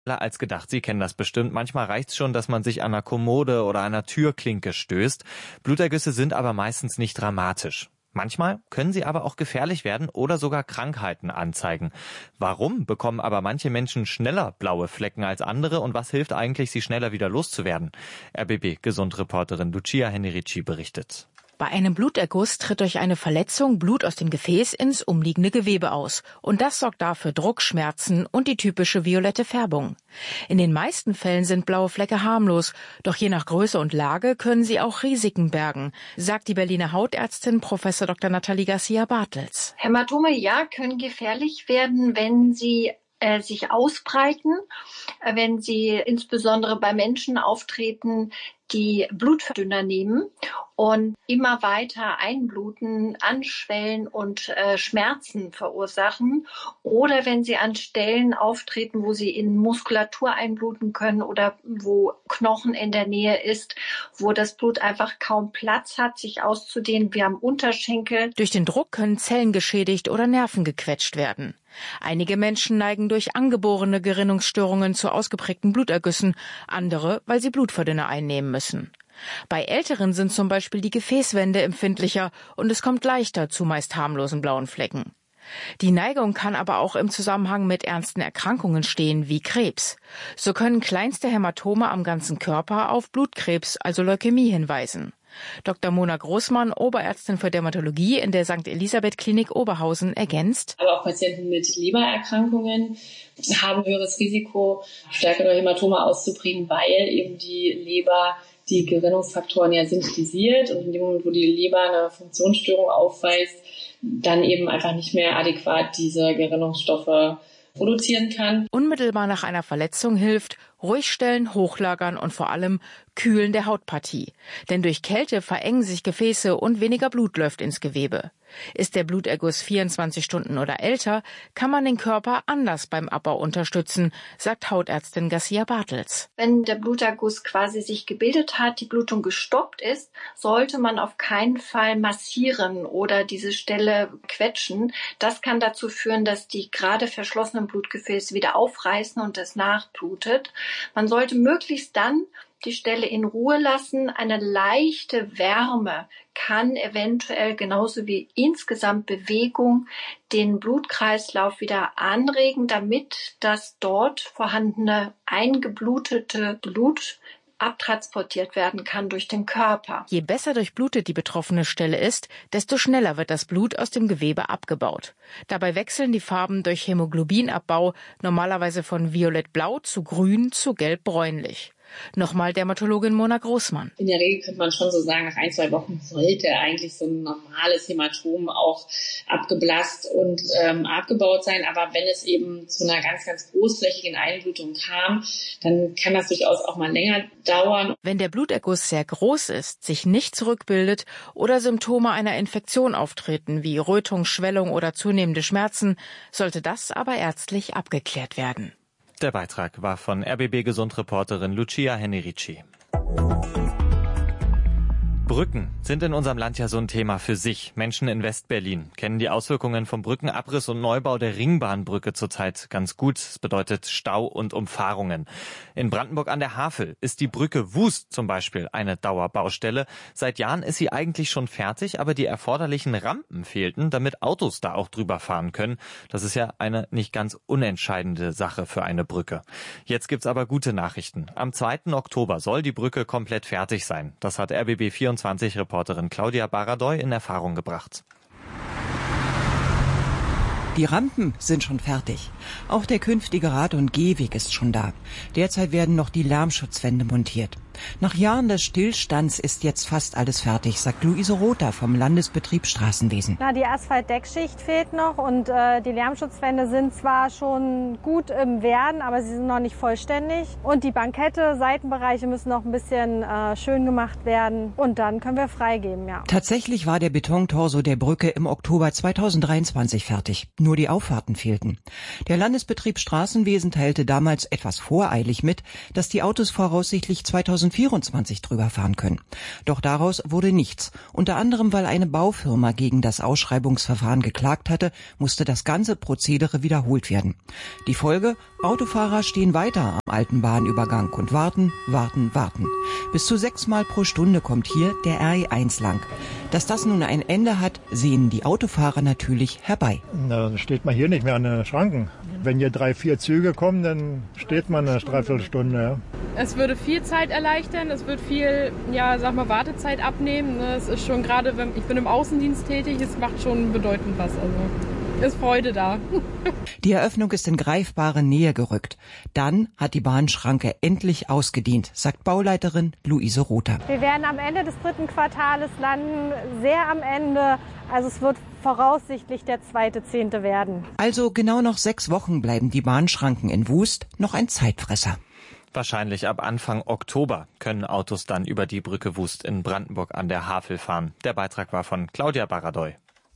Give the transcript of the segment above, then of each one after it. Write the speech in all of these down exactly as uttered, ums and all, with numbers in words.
als gedacht. Sie kennen das bestimmt. Manchmal reicht's schon, dass man sich an einer Kommode oder einer Türklinke stößt. Blutergüsse sind aber meistens nicht dramatisch. Manchmal können sie aber auch gefährlich werden oder sogar Krankheiten anzeigen. Warum bekommen aber manche Menschen schneller blaue Flecken als andere und was hilft eigentlich, sie schneller wieder loszuwerden? R B B-Gesundreporterin Lucia Hennerici berichtet. Bei einem Bluterguss tritt durch eine Verletzung Blut aus dem Gefäß ins umliegende Gewebe aus. Und das sorgt dafür Druck, Schmerzen und die typische violette Färbung. In den meisten Fällen sind blaue Flecke harmlos. Doch je nach Größe und Lage können sie auch Risiken bergen, sagt die Berliner Hautärztin Professor Doktor Nathalie Garcia-Bartels. Hämatome, ja, können gefährlich werden, wenn sie äh, sich ausbreiten, äh, wenn sie insbesondere bei Menschen auftreten, die Blutverdünner nehmen und immer weiter einbluten, anschwellen und äh, Schmerzen verursachen. Oder wenn sie an Stellen auftreten, wo sie in Muskulatur einbluten können oder wo Knochen in der Nähe ist, wo das Blut einfach kaum Platz hat, sich auszudehnen, wie am Unterschenkel. Durch den Druck können Zellen geschädigt oder Nerven gequetscht werden. Einige Menschen neigen durch angeborene Gerinnungsstörungen zu ausgeprägten Blutergüssen, andere, weil sie Blutverdünner einnehmen müssen. Bei Älteren sind zum Beispiel die Gefäßwände empfindlicher und es kommt leichter zu meist harmlosen blauen Flecken. Die Neigung kann aber auch im Zusammenhang mit ernsten Erkrankungen stehen, wie Krebs. So können kleinste Hämatome am ganzen Körper auf Blutkrebs, also Leukämie, hinweisen. Doktor Mona Großmann, Oberärztin für Dermatologie in der Sankt Elisabeth Klinik Oberhausen, ergänzt: Aber auch Patienten mit Lebererkrankungen haben höheres Risiko, stärkere Hämatome auszuprägen, weil eben die Leber die Gerinnungsfaktoren ja synthetisiert und in dem Moment, wo die Leber eine Funktionsstörung aufweist, dann eben einfach nicht mehr adäquat diese Gerinnungsstoffe produzieren kann. Unmittelbar nach einer Verletzung hilft ruhigstellen, hochlagern und vor allem Kühlen der Hautpartie. Denn durch Kälte verengen sich Gefäße und weniger Blut läuft ins Gewebe. Ist der Bluterguss vierundzwanzig Stunden oder älter, kann man den Körper anders beim Abbau unterstützen, sagt Hautärztin Garcia-Bartels. Wenn der Bluterguss quasi sich gebildet hat, die Blutung gestoppt ist, sollte man auf keinen Fall massieren oder diese Stelle quetschen. Das kann dazu führen, dass die gerade verschlossenen Blutgefäße wieder aufreißen und es nachblutet. Man sollte möglichst dann die Stelle in Ruhe lassen. Eine leichte Wärme kann eventuell genauso wie insgesamt Bewegung den Blutkreislauf wieder anregen, damit das dort vorhandene eingeblutete Blut abtransportiert werden kann durch den Körper. Je besser durchblutet die betroffene Stelle ist, desto schneller wird das Blut aus dem Gewebe abgebaut. Dabei wechseln die Farben durch Hämoglobinabbau normalerweise von violett-blau zu grün zu gelb-bräunlich. Nochmal Dermatologin Mona Großmann. In der Regel könnte man schon so sagen, nach ein, zwei Wochen sollte eigentlich so ein normales Hämatom auch abgeblasst und ähm, abgebaut sein. Aber wenn es eben zu einer ganz, ganz großflächigen Einblutung kam, dann kann das durchaus auch mal länger dauern. Wenn der Bluterguss sehr groß ist, sich nicht zurückbildet oder Symptome einer Infektion auftreten, wie Rötung, Schwellung oder zunehmende Schmerzen, sollte das aber ärztlich abgeklärt werden. Der Beitrag war von R B B-Gesundreporterin Lucia Hennerici. Brücken sind in unserem Land ja so ein Thema für sich. Menschen in Westberlin kennen die Auswirkungen vom Brückenabriss und Neubau der Ringbahnbrücke zurzeit ganz gut. Das bedeutet Stau und Umfahrungen. In Brandenburg an der Havel ist die Brücke Wust zum Beispiel eine Dauerbaustelle. Seit Jahren ist sie eigentlich schon fertig, aber die erforderlichen Rampen fehlten, damit Autos da auch drüber fahren können. Das ist ja eine nicht ganz unentscheidende Sache für eine Brücke. Jetzt gibt's aber gute Nachrichten. Am zweiten Oktober soll die Brücke komplett fertig sein. Das hat R B B vierundzwanzig-Reporterin Claudia Baradoy in Erfahrung gebracht. Die Rampen sind schon fertig. Auch der künftige Rad- und Gehweg ist schon da. Derzeit werden noch die Lärmschutzwände montiert. Nach Jahren des Stillstands ist jetzt fast alles fertig, sagt Luise Rother vom Landesbetrieb Straßenwesen. Na, die Asphaltdeckschicht fehlt noch und äh, die Lärmschutzwände sind zwar schon gut im Werden, aber sie sind noch nicht vollständig. Und die Bankette, Seitenbereiche müssen noch ein bisschen äh, schön gemacht werden und dann können wir freigeben, ja. Tatsächlich war der Betontorso der Brücke im Oktober zweitausenddreiundzwanzig fertig. Nur die Auffahrten fehlten. Der Landesbetrieb Straßenwesen teilte damals etwas voreilig mit, dass die Autos voraussichtlich zweitausenddreiundzwanzig zweitausendvierundzwanzig drüber fahren können. Doch daraus wurde nichts. Unter anderem, weil eine Baufirma gegen das Ausschreibungsverfahren geklagt hatte, musste das ganze Prozedere wiederholt werden. Die Folge? Autofahrer stehen weiter am alten Bahnübergang und warten, warten, warten. Bis zu sechsmal pro Stunde kommt hier der R E eins lang. Dass das nun ein Ende hat, sehen die Autofahrer natürlich herbei. Na, dann steht man hier nicht mehr an den Schranken. Wenn hier drei, vier Züge kommen, dann steht man eine Dreiviertelstunde. Ja. Es würde viel Zeit erleichtern, es wird viel, ja, sag mal, Wartezeit abnehmen. Es ist schon gerade, wenn ich bin im Außendienst tätig, es macht schon bedeutend was. Also ist Freude da. Die Eröffnung ist in greifbare Nähe gerückt. Dann hat die Bahnschranke endlich ausgedient, sagt Bauleiterin Luise Rother. Wir werden am Ende des dritten Quartales landen, sehr am Ende. Also es wird voraussichtlich der zweite Zehnte werden. Also genau noch sechs Wochen bleiben die Bahnschranken in Wust noch ein Zeitfresser. Wahrscheinlich ab Anfang Oktober können Autos dann über die Brücke Wust in Brandenburg an der Havel fahren. Der Beitrag war von Claudia Baradoy.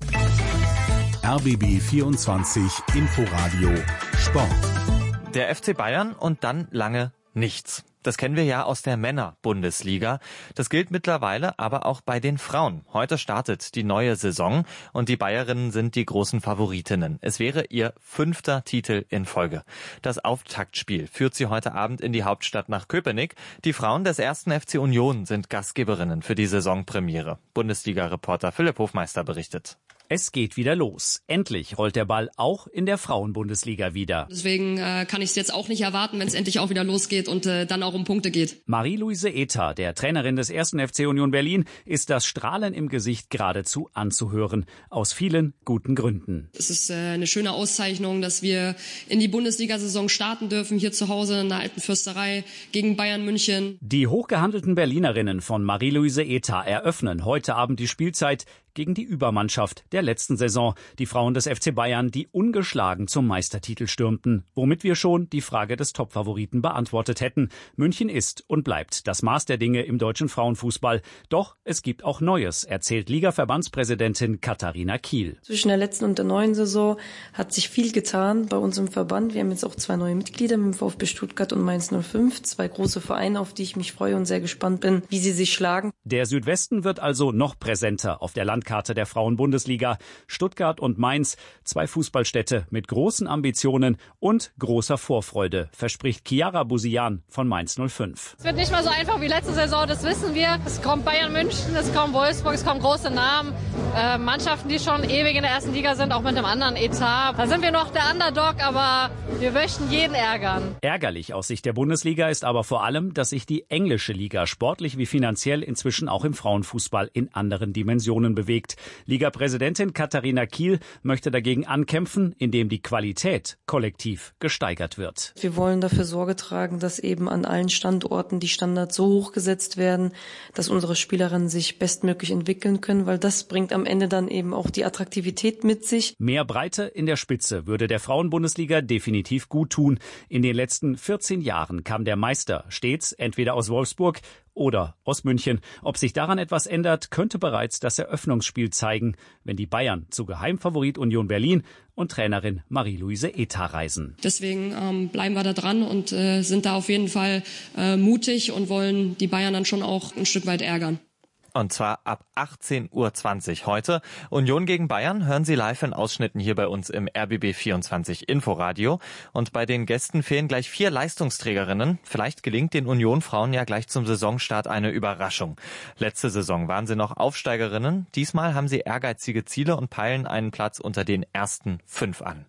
R B B vierundzwanzig Inforadio Sport. Der F C Bayern und dann lange nichts. Das kennen wir ja aus der Männer-Bundesliga. Das gilt mittlerweile aber auch bei den Frauen. Heute startet die neue Saison und die Bayerinnen sind die großen Favoritinnen. Es wäre ihr fünfter Titel in Folge. Das Auftaktspiel führt sie heute Abend in die Hauptstadt nach Köpenick. Die Frauen des ersten F C Union sind Gastgeberinnen für die Saisonpremiere. Bundesliga-Reporter Philipp Hofmeister berichtet. Es geht wieder los. Endlich rollt der Ball auch in der Frauenbundesliga wieder. Deswegen äh, kann ich es jetzt auch nicht erwarten, wenn es endlich auch wieder losgeht und äh, dann auch um Punkte geht. Marie-Louise Ether, der Trainerin des ersten F C Union Berlin, ist das Strahlen im Gesicht geradezu anzuhören. Aus vielen guten Gründen. Es ist äh, eine schöne Auszeichnung, dass wir in die Bundesliga-Saison starten dürfen, hier zu Hause in der Alten Fürsterei gegen Bayern München. Die hochgehandelten Berlinerinnen von Marie-Louise Ether eröffnen heute Abend die Spielzeit gegen die Übermannschaft der letzten Saison, die Frauen des F C Bayern, die ungeschlagen zum Meistertitel stürmten, womit wir schon die Frage des Topfavoriten beantwortet hätten. München ist und bleibt das Maß der Dinge im deutschen Frauenfußball. Doch es gibt auch Neues, erzählt Liga-Verbandspräsidentin Katharina Kiel. Zwischen der letzten und der neuen Saison hat sich viel getan bei uns im Verband. Wir haben jetzt auch zwei neue Mitglieder mit dem VfB Stuttgart und Mainz null fünf, zwei große Vereine, auf die ich mich freue und sehr gespannt bin, wie sie sich schlagen. Der Südwesten wird also noch präsenter auf der Landkarte der Frauenbundesliga. Stuttgart und Mainz, zwei Fußballstädte mit großen Ambitionen und großer Vorfreude, verspricht Chiara Busian von Mainz null fünf. Es wird nicht mehr so einfach wie letzte Saison, das wissen wir. Es kommt Bayern München, es kommt Wolfsburg, es kommen große Namen, äh, Mannschaften, die schon ewig in der ersten Liga sind, auch mit einem anderen Etat. Da sind wir noch der Underdog, aber wir möchten jeden ärgern. Ärgerlich aus Sicht der Bundesliga ist aber vor allem, dass sich die englische Liga sportlich wie finanziell inzwischen auch im Frauenfußball in anderen Dimensionen bewegt. Liga-Präsidentin Katharina Kiel möchte dagegen ankämpfen, indem die Qualität kollektiv gesteigert wird. Wir wollen dafür Sorge tragen, dass eben an allen Standorten die Standards so hoch gesetzt werden, dass unsere Spielerinnen sich bestmöglich entwickeln können, weil das bringt am Ende dann eben auch die Attraktivität mit sich. Mehr Breite in der Spitze würde der Frauenbundesliga definitiv gut tun. In den letzten vierzehn Jahren kam der Meister stets entweder aus Wolfsburg oder aus München. Ob sich daran etwas ändert, könnte bereits das Eröffnungsspiel zeigen, wenn die Bayern zu Geheimfavorit Union Berlin und Trainerin Marie-Louise Ether reisen. Deswegen ähm, bleiben wir da dran und äh, sind da auf jeden Fall äh, mutig und wollen die Bayern dann schon auch ein Stück weit ärgern. Und zwar ab achtzehn Uhr zwanzig heute. Union gegen Bayern hören Sie live in Ausschnitten hier bei uns im R B B vierundzwanzig Inforadio. Und bei den Gästen fehlen gleich vier Leistungsträgerinnen. Vielleicht gelingt den Union-Frauen ja gleich zum Saisonstart eine Überraschung. Letzte Saison waren sie noch Aufsteigerinnen. Diesmal haben sie ehrgeizige Ziele und peilen einen Platz unter den ersten fünf an.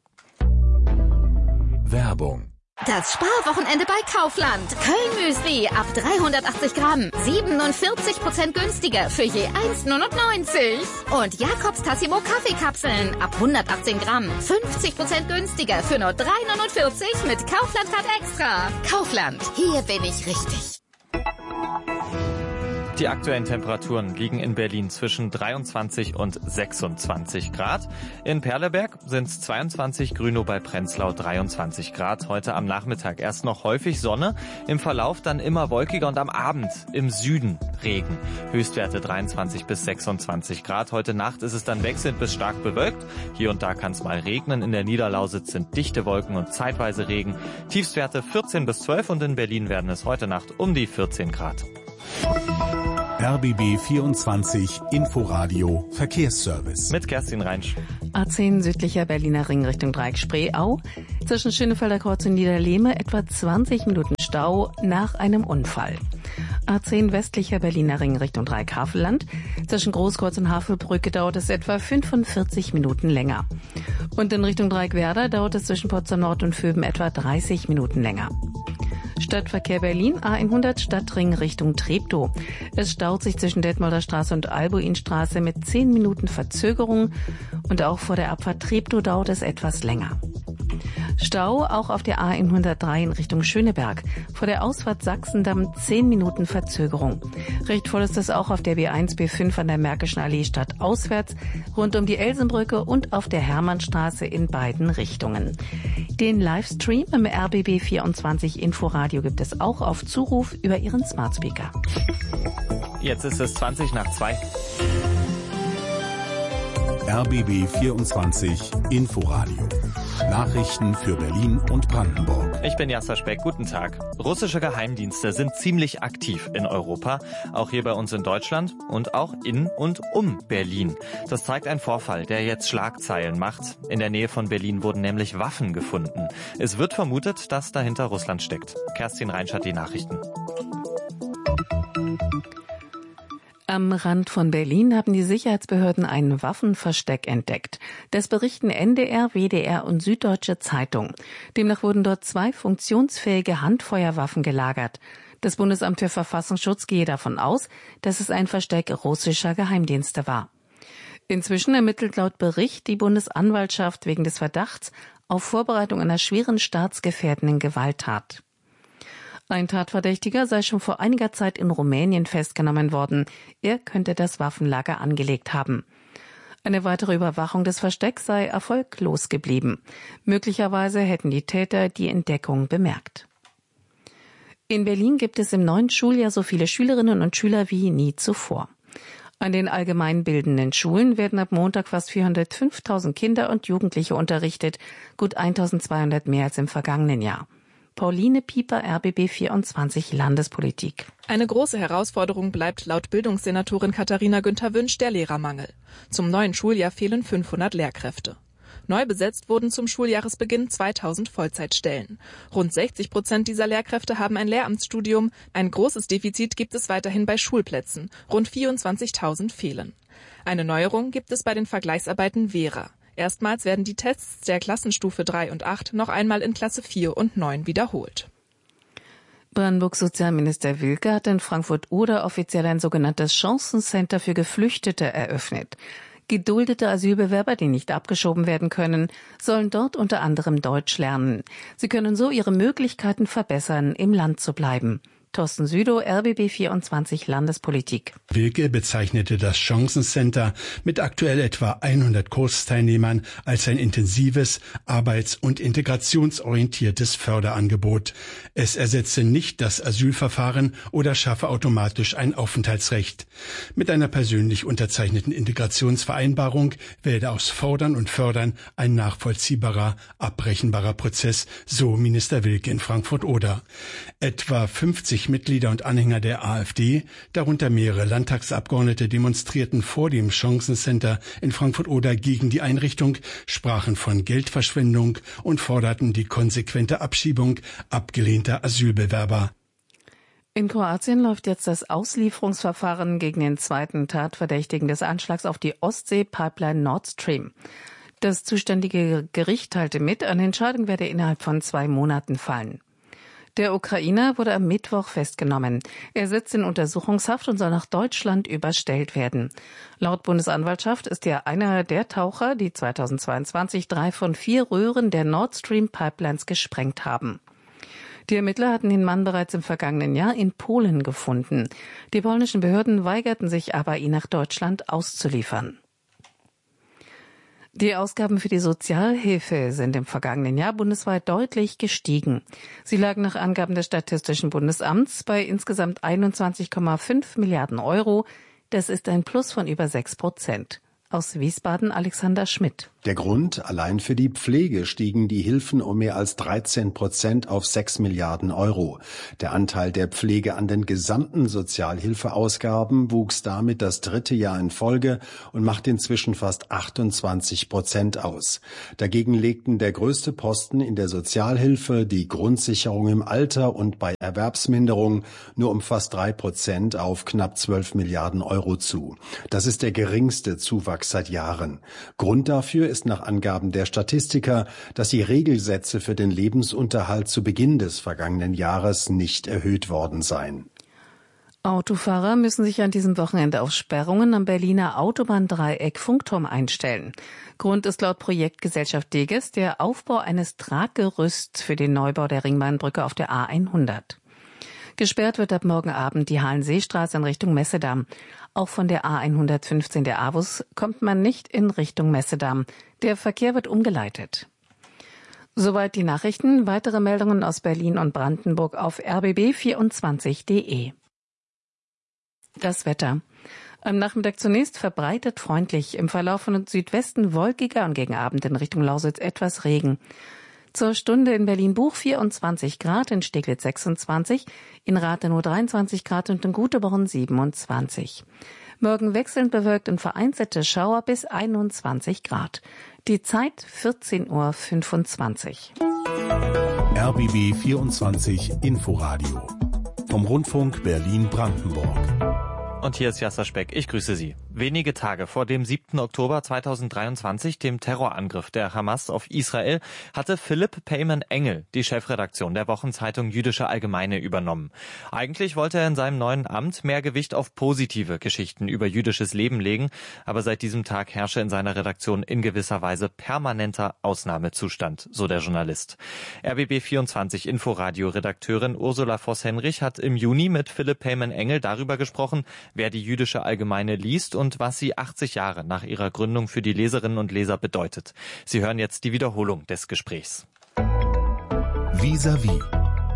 Werbung. Das Sparwochenende bei Kaufland. Köln-Müsli ab dreihundertachtzig Gramm. siebenundvierzig Prozent günstiger für je eins neunundneunzig. Und Jakobs Tassimo Kaffeekapseln ab hundertachtzehn Gramm. fünfzig Prozent günstiger für nur drei neunundvierzig mit Kaufland Card Extra. Kaufland. Hier bin ich richtig. Die aktuellen Temperaturen liegen in Berlin zwischen dreiundzwanzig und sechsundzwanzig Grad. In Perleberg sind es zweiundzwanzig, Grünow bei Prenzlau dreiundzwanzig Grad. Heute am Nachmittag erst noch häufig Sonne, im Verlauf dann immer wolkiger und am Abend im Süden Regen. Höchstwerte dreiundzwanzig bis sechsundzwanzig Grad. Heute Nacht ist es dann wechselnd bis stark bewölkt. Hier und da kann es mal regnen. In der Niederlausitz sind dichte Wolken und zeitweise Regen. Tiefstwerte vierzehn bis zwölf und in Berlin werden es heute Nacht um die vierzehn Grad. R B B vierundzwanzig Inforadio Verkehrsservice. Mit Kerstin Reinsch. A zehn südlicher Berliner Ring Richtung Dreieck Spreeau. Zwischen Schönefelder Kreuz und Niederlehme etwa zwanzig Minuten Stau nach einem Unfall. A zehn westlicher Berliner Ring Richtung Dreieck Havelland. Zwischen Großkreuz und Havelbrücke dauert es etwa fünfundvierzig Minuten länger. Und in Richtung Dreieck Werder dauert es zwischen Potsdam Nord und Vöben etwa dreißig Minuten länger. Stadtverkehr Berlin, A hundert Stadtring Richtung Treptow. Es staut sich zwischen Detmolder Straße und Albuinstraße mit zehn Minuten Verzögerung und auch vor der Abfahrt Treptow dauert es etwas länger. Stau auch auf der A hundertdrei in Richtung Schöneberg. Vor der Ausfahrt Sachsendamm zehn Minuten Verzögerung. Recht voll ist es auch auf der B eins B fünf an der Märkischen Allee stadtauswärts, rund um die Elsenbrücke und auf der Hermannstraße in beiden Richtungen. Den Livestream im R B B vierundzwanzig Inforadio gibt es auch auf Zuruf über Ihren Smartspeaker. Jetzt ist es zwanzig nach zwei. R B B vierundzwanzig Inforadio. Nachrichten für Berlin und Brandenburg. Ich bin Jasper Speck, guten Tag. Russische Geheimdienste sind ziemlich aktiv in Europa, auch hier bei uns in Deutschland und auch in und um Berlin. Das zeigt ein Vorfall, der jetzt Schlagzeilen macht. In der Nähe von Berlin wurden nämlich Waffen gefunden. Es wird vermutet, dass dahinter Russland steckt. Kerstin Reinsch hat die Nachrichten. Am Rand von Berlin haben die Sicherheitsbehörden ein Waffenversteck entdeckt. Das berichten N D R, W D R und Süddeutsche Zeitung. Demnach wurden dort zwei funktionsfähige Handfeuerwaffen gelagert. Das Bundesamt für Verfassungsschutz gehe davon aus, dass es ein Versteck russischer Geheimdienste war. Inzwischen ermittelt laut Bericht die Bundesanwaltschaft wegen des Verdachts auf Vorbereitung einer schweren staatsgefährdenden Gewalttat. Ein Tatverdächtiger sei schon vor einiger Zeit in Rumänien festgenommen worden. Er könnte das Waffenlager angelegt haben. Eine weitere Überwachung des Verstecks sei erfolglos geblieben. Möglicherweise hätten die Täter die Entdeckung bemerkt. In Berlin gibt es im neuen Schuljahr so viele Schülerinnen und Schüler wie nie zuvor. An den allgemeinbildenden Schulen werden ab Montag fast vierhundertfünftausend Kinder und Jugendliche unterrichtet, gut eintausendzweihundert mehr als im vergangenen Jahr. Pauline Pieper, R B B vierundzwanzig Landespolitik. Eine große Herausforderung bleibt laut Bildungssenatorin Katharina Günther-Wünsch der Lehrermangel. Zum neuen Schuljahr fehlen fünfhundert Lehrkräfte. Neu besetzt wurden zum Schuljahresbeginn zweitausend Vollzeitstellen. Rund sechzig Prozent dieser Lehrkräfte haben ein Lehramtsstudium. Ein großes Defizit gibt es weiterhin bei Schulplätzen. Rund vierundzwanzigtausend fehlen. Eine Neuerung gibt es bei den Vergleichsarbeiten Vera. Erstmals werden die Tests der Klassenstufe drei und acht noch einmal in Klasse vier und neun wiederholt. Brandenburgs Sozialminister Wilke hat in Frankfurt-Oder offiziell ein sogenanntes Chancencenter für Geflüchtete eröffnet. Geduldete Asylbewerber, die nicht abgeschoben werden können, sollen dort unter anderem Deutsch lernen. Sie können so ihre Möglichkeiten verbessern, im Land zu bleiben. Thorsten Südow, R B B vierundzwanzig Landespolitik. Wilke bezeichnete das Chancencenter mit aktuell etwa hundert Kursteilnehmern als ein intensives, arbeits- und integrationsorientiertes Förderangebot. Es ersetze nicht das Asylverfahren oder schaffe automatisch ein Aufenthaltsrecht. Mit einer persönlich unterzeichneten Integrationsvereinbarung werde aus Fordern und Fördern ein nachvollziehbarer, abbrechenbarer Prozess, so Minister Wilke in Frankfurt-Oder. Etwa fünfzig Mitglieder und Anhänger der AfD, darunter mehrere Landtagsabgeordnete, demonstrierten vor dem Chancencenter in Frankfurt-Oder gegen die Einrichtung, sprachen von Geldverschwendung und forderten die konsequente Abschiebung abgelehnter Asylbewerber. In Kroatien läuft jetzt das Auslieferungsverfahren gegen den zweiten Tatverdächtigen des Anschlags auf die Ostsee-Pipeline Nord Stream. Das zuständige Gericht teilte mit, eine Entscheidung werde innerhalb von zwei Monaten fallen. Der Ukrainer wurde am Mittwoch festgenommen. Er sitzt in Untersuchungshaft und soll nach Deutschland überstellt werden. Laut Bundesanwaltschaft ist er einer der Taucher, die zweitausendzweiundzwanzig drei von vier Röhren der Nord Stream Pipelines gesprengt haben. Die Ermittler hatten den Mann bereits im vergangenen Jahr in Polen gefunden. Die polnischen Behörden weigerten sich aber, ihn nach Deutschland auszuliefern. Die Ausgaben für die Sozialhilfe sind im vergangenen Jahr bundesweit deutlich gestiegen. Sie lagen nach Angaben des Statistischen Bundesamts bei insgesamt einundzwanzig Komma fünf Milliarden Euro. Das ist ein Plus von über sechs Prozent. Aus Wiesbaden Alexander Schmidt. Der Grund, allein für die Pflege stiegen die Hilfen um mehr als dreizehn Prozent auf sechs Milliarden Euro. Der Anteil der Pflege an den gesamten Sozialhilfeausgaben wuchs damit das dritte Jahr in Folge und macht inzwischen fast achtundzwanzig Prozent aus. Dagegen legten der größte Posten in der Sozialhilfe, die Grundsicherung im Alter und bei Erwerbsminderung nur um fast drei Prozent auf knapp zwölf Milliarden Euro zu. Das ist der geringste Zuwachs seit Jahren. Grund dafür ist nach Angaben der Statistiker, dass die Regelsätze für den Lebensunterhalt zu Beginn des vergangenen Jahres nicht erhöht worden seien. Autofahrer müssen sich an diesem Wochenende auf Sperrungen am Berliner Autobahndreieck Funkturm einstellen. Grund ist laut Projektgesellschaft Deges der Aufbau eines Traggerüsts für den Neubau der Ringbahnbrücke auf der A hundert. Gesperrt wird ab morgen Abend die Hallenseestraße in Richtung Messedamm. Auch von der A hundertfünfzehn der AWUS kommt man nicht in Richtung Messedamm. Der Verkehr wird umgeleitet. Soweit die Nachrichten. Weitere Meldungen aus Berlin und Brandenburg auf r b b vierundzwanzig punkt de. Das Wetter. Am Nachmittag zunächst verbreitet freundlich, im Verlauf von Südwesten wolkiger und gegen Abend in Richtung Lausitz etwas Regen. Zur Stunde in Berlin-Buch vierundzwanzig Grad, in Steglitz sechsundzwanzig, in Rathenow dreiundzwanzig Grad und in Göteborg siebenundzwanzig. Morgen wechselnd bewölkt und vereinzelte Schauer bis einundzwanzig Grad. Die Zeit vierzehn Uhr fünfundzwanzig. R B B vierundzwanzig Inforadio vom Rundfunk Berlin-Brandenburg. Und hier ist Jasser Speck. Ich grüße Sie. Wenige Tage vor dem siebten Oktober zweitausenddreiundzwanzig, dem Terrorangriff der Hamas auf Israel, hatte Philipp Peyman-Engel die Chefredaktion der Wochenzeitung Jüdische Allgemeine übernommen. Eigentlich wollte er in seinem neuen Amt mehr Gewicht auf positive Geschichten über jüdisches Leben legen, aber seit diesem Tag herrsche in seiner Redaktion in gewisser Weise permanenter Ausnahmezustand, so der Journalist. R B B vierundzwanzig Inforadio-Redakteurin Ursula Voss-Henrich hat im Juni mit Philipp Peyman-Engel darüber gesprochen, wer die Jüdische Allgemeine liest und was sie achtzig Jahre nach ihrer Gründung für die Leserinnen und Leser bedeutet. Sie hören jetzt die Wiederholung des Gesprächs. Vis-à-vis.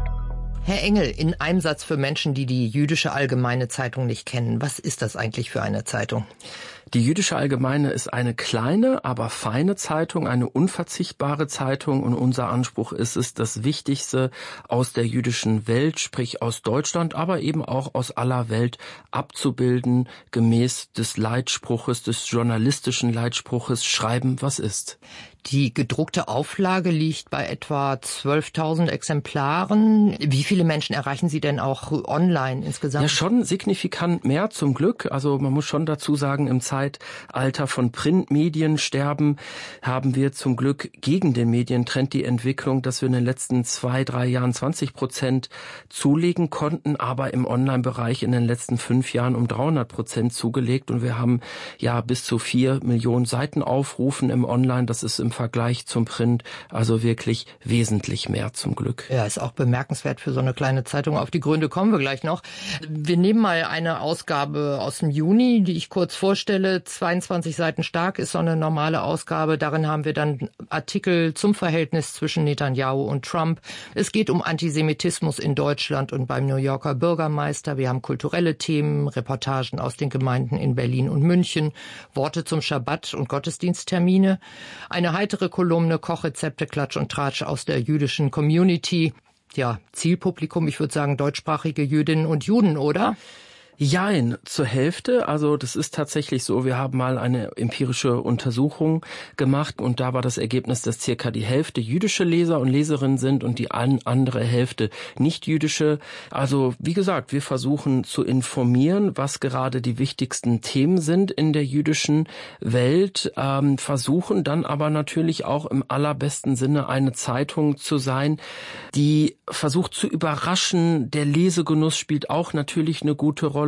Herr Engel, in einem Satz für Menschen, die die Jüdische Allgemeine Zeitung nicht kennen. Was ist das eigentlich für eine Zeitung? Die Jüdische Allgemeine ist eine kleine, aber feine Zeitung, eine unverzichtbare Zeitung, und unser Anspruch ist es, das Wichtigste aus der jüdischen Welt, sprich aus Deutschland, aber eben auch aus aller Welt abzubilden, gemäß des Leitspruches, des journalistischen Leitspruches, schreiben, was ist. Die gedruckte Auflage liegt bei etwa zwölftausend Exemplaren. Wie viele Menschen erreichen Sie denn auch online insgesamt? Ja, schon signifikant mehr zum Glück. Also man muss schon dazu sagen, im Zeitalter von Printmedien sterben haben wir zum Glück gegen den Medientrend die Entwicklung, dass wir in den letzten zwei, drei Jahren zwanzig Prozent zulegen konnten, aber im Online-Bereich in den letzten fünf Jahren um dreihundert Prozent zugelegt. Und wir haben ja bis zu vier Millionen Seitenaufrufen im Online. Das ist im Vergleich zum Print also wirklich wesentlich mehr zum Glück. Ja, ist auch bemerkenswert für so eine kleine Zeitung. Auf die Gründe kommen wir gleich noch. Wir nehmen mal eine Ausgabe aus dem Juni, die ich kurz vorstelle. zweiundzwanzig Seiten stark ist so eine normale Ausgabe. Darin haben wir dann Artikel zum Verhältnis zwischen Netanyahu und Trump. Es geht um Antisemitismus in Deutschland und beim New Yorker Bürgermeister. Wir haben kulturelle Themen, Reportagen aus den Gemeinden in Berlin und München, Worte zum Schabbat und Gottesdiensttermine. Eine heitere Kolumne, Kochrezepte, Klatsch und Tratsch aus der jüdischen Community. Ja, Zielpublikum, ich würde sagen deutschsprachige Jüdinnen und Juden, oder? Jein, zur Hälfte. Also das ist tatsächlich so. Wir haben mal eine empirische Untersuchung gemacht und da war das Ergebnis, dass circa die Hälfte jüdische Leser und Leserinnen sind und die andere Hälfte nicht jüdische. Also wie gesagt, wir versuchen zu informieren, was gerade die wichtigsten Themen sind in der jüdischen Welt, ähm, versuchen dann aber natürlich auch im allerbesten Sinne eine Zeitung zu sein, die versucht zu überraschen. Der Lesegenuss spielt auch natürlich eine gute Rolle.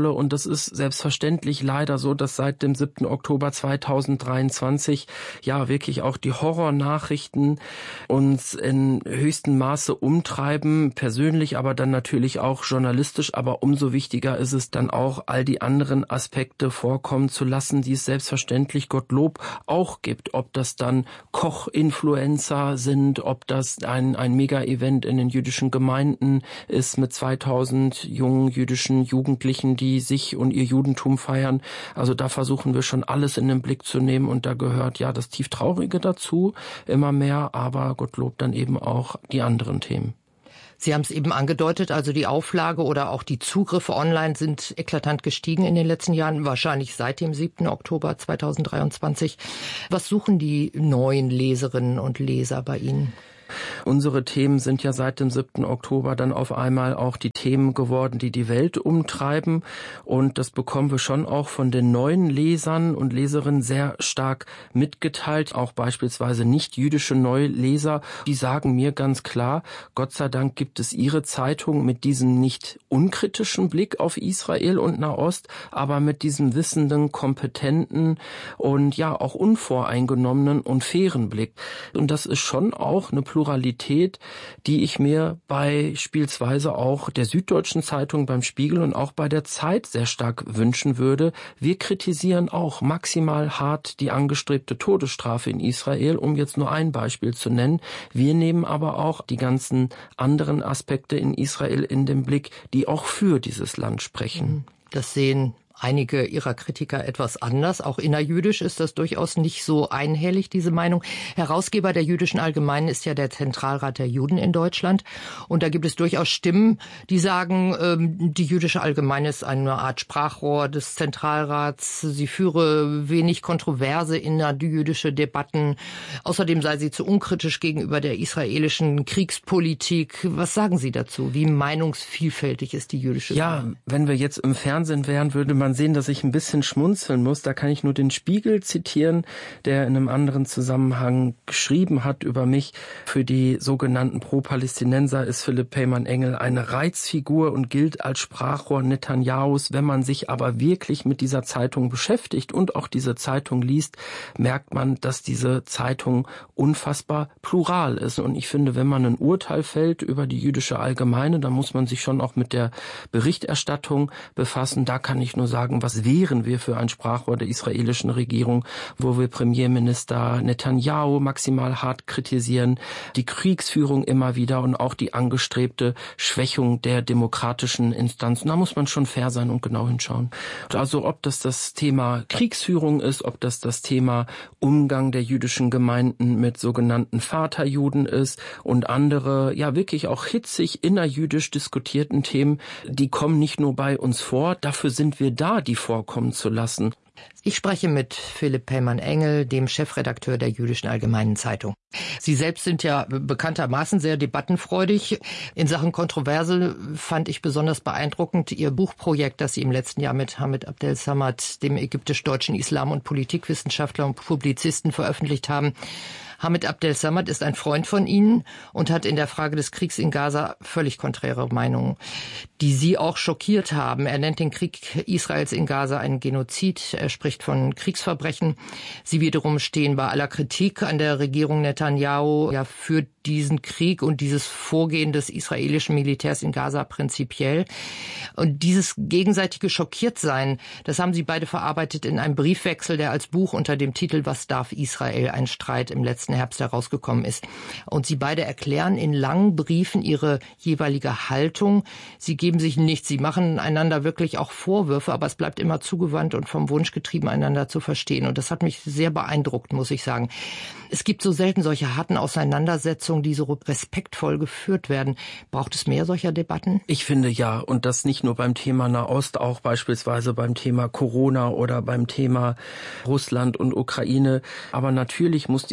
Rolle und das ist selbstverständlich leider so, dass seit dem siebten Oktober zweitausenddreiundzwanzig ja wirklich auch die Horrornachrichten uns in höchstem Maße umtreiben, persönlich, aber dann natürlich auch journalistisch, aber umso wichtiger ist es dann auch, all die anderen Aspekte vorkommen zu lassen, die es selbstverständlich, Gottlob, auch gibt. Ob das dann Koch-Influencer sind, ob das ein, ein Mega-Event in den jüdischen Gemeinden ist mit zweitausend jungen jüdischen Jugendlichen, die sich und ihr Judentum feiern. Also da versuchen wir schon alles in den Blick zu nehmen und da gehört ja das Tieftraurige dazu, immer mehr, aber Gottlob dann eben auch die anderen Themen. Sie haben es eben angedeutet, also die Auflage oder auch die Zugriffe online sind eklatant gestiegen in den letzten Jahren, wahrscheinlich seit dem siebten Oktober zweitausenddreiundzwanzig. Was suchen die neuen Leserinnen und Leser bei Ihnen? Unsere Themen sind ja seit dem siebten Oktober dann auf einmal auch die Themen geworden, die die Welt umtreiben. Und das bekommen wir schon auch von den neuen Lesern und Leserinnen sehr stark mitgeteilt. Auch beispielsweise nicht-jüdische Neuleser, die sagen mir ganz klar, Gott sei Dank gibt es Ihre Zeitung mit diesem nicht unkritischen Blick auf Israel und Nahost, aber mit diesem wissenden, kompetenten und ja auch unvoreingenommenen und fairen Blick. Und das ist schon auch eine Pluralität, die ich mir beispielsweise auch der Süddeutschen Zeitung, beim Spiegel und auch bei der Zeit sehr stark wünschen würde. Wir kritisieren auch maximal hart die angestrebte Todesstrafe in Israel, um jetzt nur ein Beispiel zu nennen. Wir nehmen aber auch die ganzen anderen Aspekte in Israel in den Blick, die auch für dieses Land sprechen. Das sehen einige Ihrer Kritiker etwas anders. Auch innerjüdisch ist das durchaus nicht so einhellig, diese Meinung. Herausgeber der Jüdischen Allgemeinen ist ja der Zentralrat der Juden in Deutschland. Und da gibt es durchaus Stimmen, die sagen, die Jüdische Allgemeine ist eine Art Sprachrohr des Zentralrats. Sie führe wenig kontroverse innerjüdische Debatten. Außerdem sei sie zu unkritisch gegenüber der israelischen Kriegspolitik. Was sagen Sie dazu? Wie meinungsvielfältig ist die jüdische Ja, wenn wir jetzt im Fernsehen wären, würde man sehen, dass ich ein bisschen schmunzeln muss. Da kann ich nur den Spiegel zitieren, der in einem anderen Zusammenhang geschrieben hat über mich. Für die sogenannten Pro-Palästinenser ist Philipp Peymann-Engel eine Reizfigur und gilt als Sprachrohr Netanyahus. Wenn man sich aber wirklich mit dieser Zeitung beschäftigt und auch diese Zeitung liest, merkt man, dass diese Zeitung unfassbar plural ist. Und ich finde, wenn man ein Urteil fällt über die Jüdische Allgemeine, dann muss man sich schon auch mit der Berichterstattung befassen. Da kann ich nur sagen, was wären wir für ein Sprachrohr der israelischen Regierung, wo wir Premierminister Netanyahu maximal hart kritisieren, die Kriegsführung immer wieder und auch die angestrebte Schwächung der demokratischen Instanzen. Da muss man schon fair sein und genau hinschauen. Also ob das das Thema Kriegsführung ist, ob das das Thema Umgang der jüdischen Gemeinden mit sogenannten Vaterjuden ist und andere, ja wirklich auch hitzig innerjüdisch diskutierten Themen, die kommen nicht nur bei uns vor, dafür sind wir da, die vorkommen zu lassen. Ich spreche mit Philipp Peymann-Engel, dem Chefredakteur der Jüdischen Allgemeinen Zeitung. Sie selbst sind ja bekanntermaßen sehr debattenfreudig. In Sachen Kontroverse fand ich besonders beeindruckend Ihr Buchprojekt, das Sie im letzten Jahr mit Hamid Abdel-Samad, dem ägyptisch-deutschen Islam- und Politikwissenschaftler und Publizisten, veröffentlicht haben. Hamid Abdel-Samad ist ein Freund von Ihnen und hat in der Frage des Kriegs in Gaza völlig konträre Meinungen, die Sie auch schockiert haben. Er nennt den Krieg Israels in Gaza einen Genozid. Er spricht von Kriegsverbrechen. Sie wiederum stehen bei aller Kritik an der Regierung Netanyahu ja für diesen Krieg und dieses Vorgehen des israelischen Militärs in Gaza prinzipiell. Und dieses gegenseitige Schockiertsein, das haben Sie beide verarbeitet in einem Briefwechsel, der als Buch unter dem Titel Was darf Israel? Ein Streit im letzten Herbst herausgekommen ist. Und Sie beide erklären in langen Briefen ihre jeweilige Haltung. Sie geben sich nichts, sie machen einander wirklich auch Vorwürfe, aber es bleibt immer zugewandt und vom Wunsch getrieben, einander zu verstehen. Und das hat mich sehr beeindruckt, muss ich sagen. Es gibt so selten solche harten Auseinandersetzungen, die so respektvoll geführt werden. Braucht es mehr solcher Debatten? Ich finde ja, und das nicht nur beim Thema Nahost, auch beispielsweise beim Thema Corona oder beim Thema Russland und Ukraine. Aber natürlich muss diese Debatte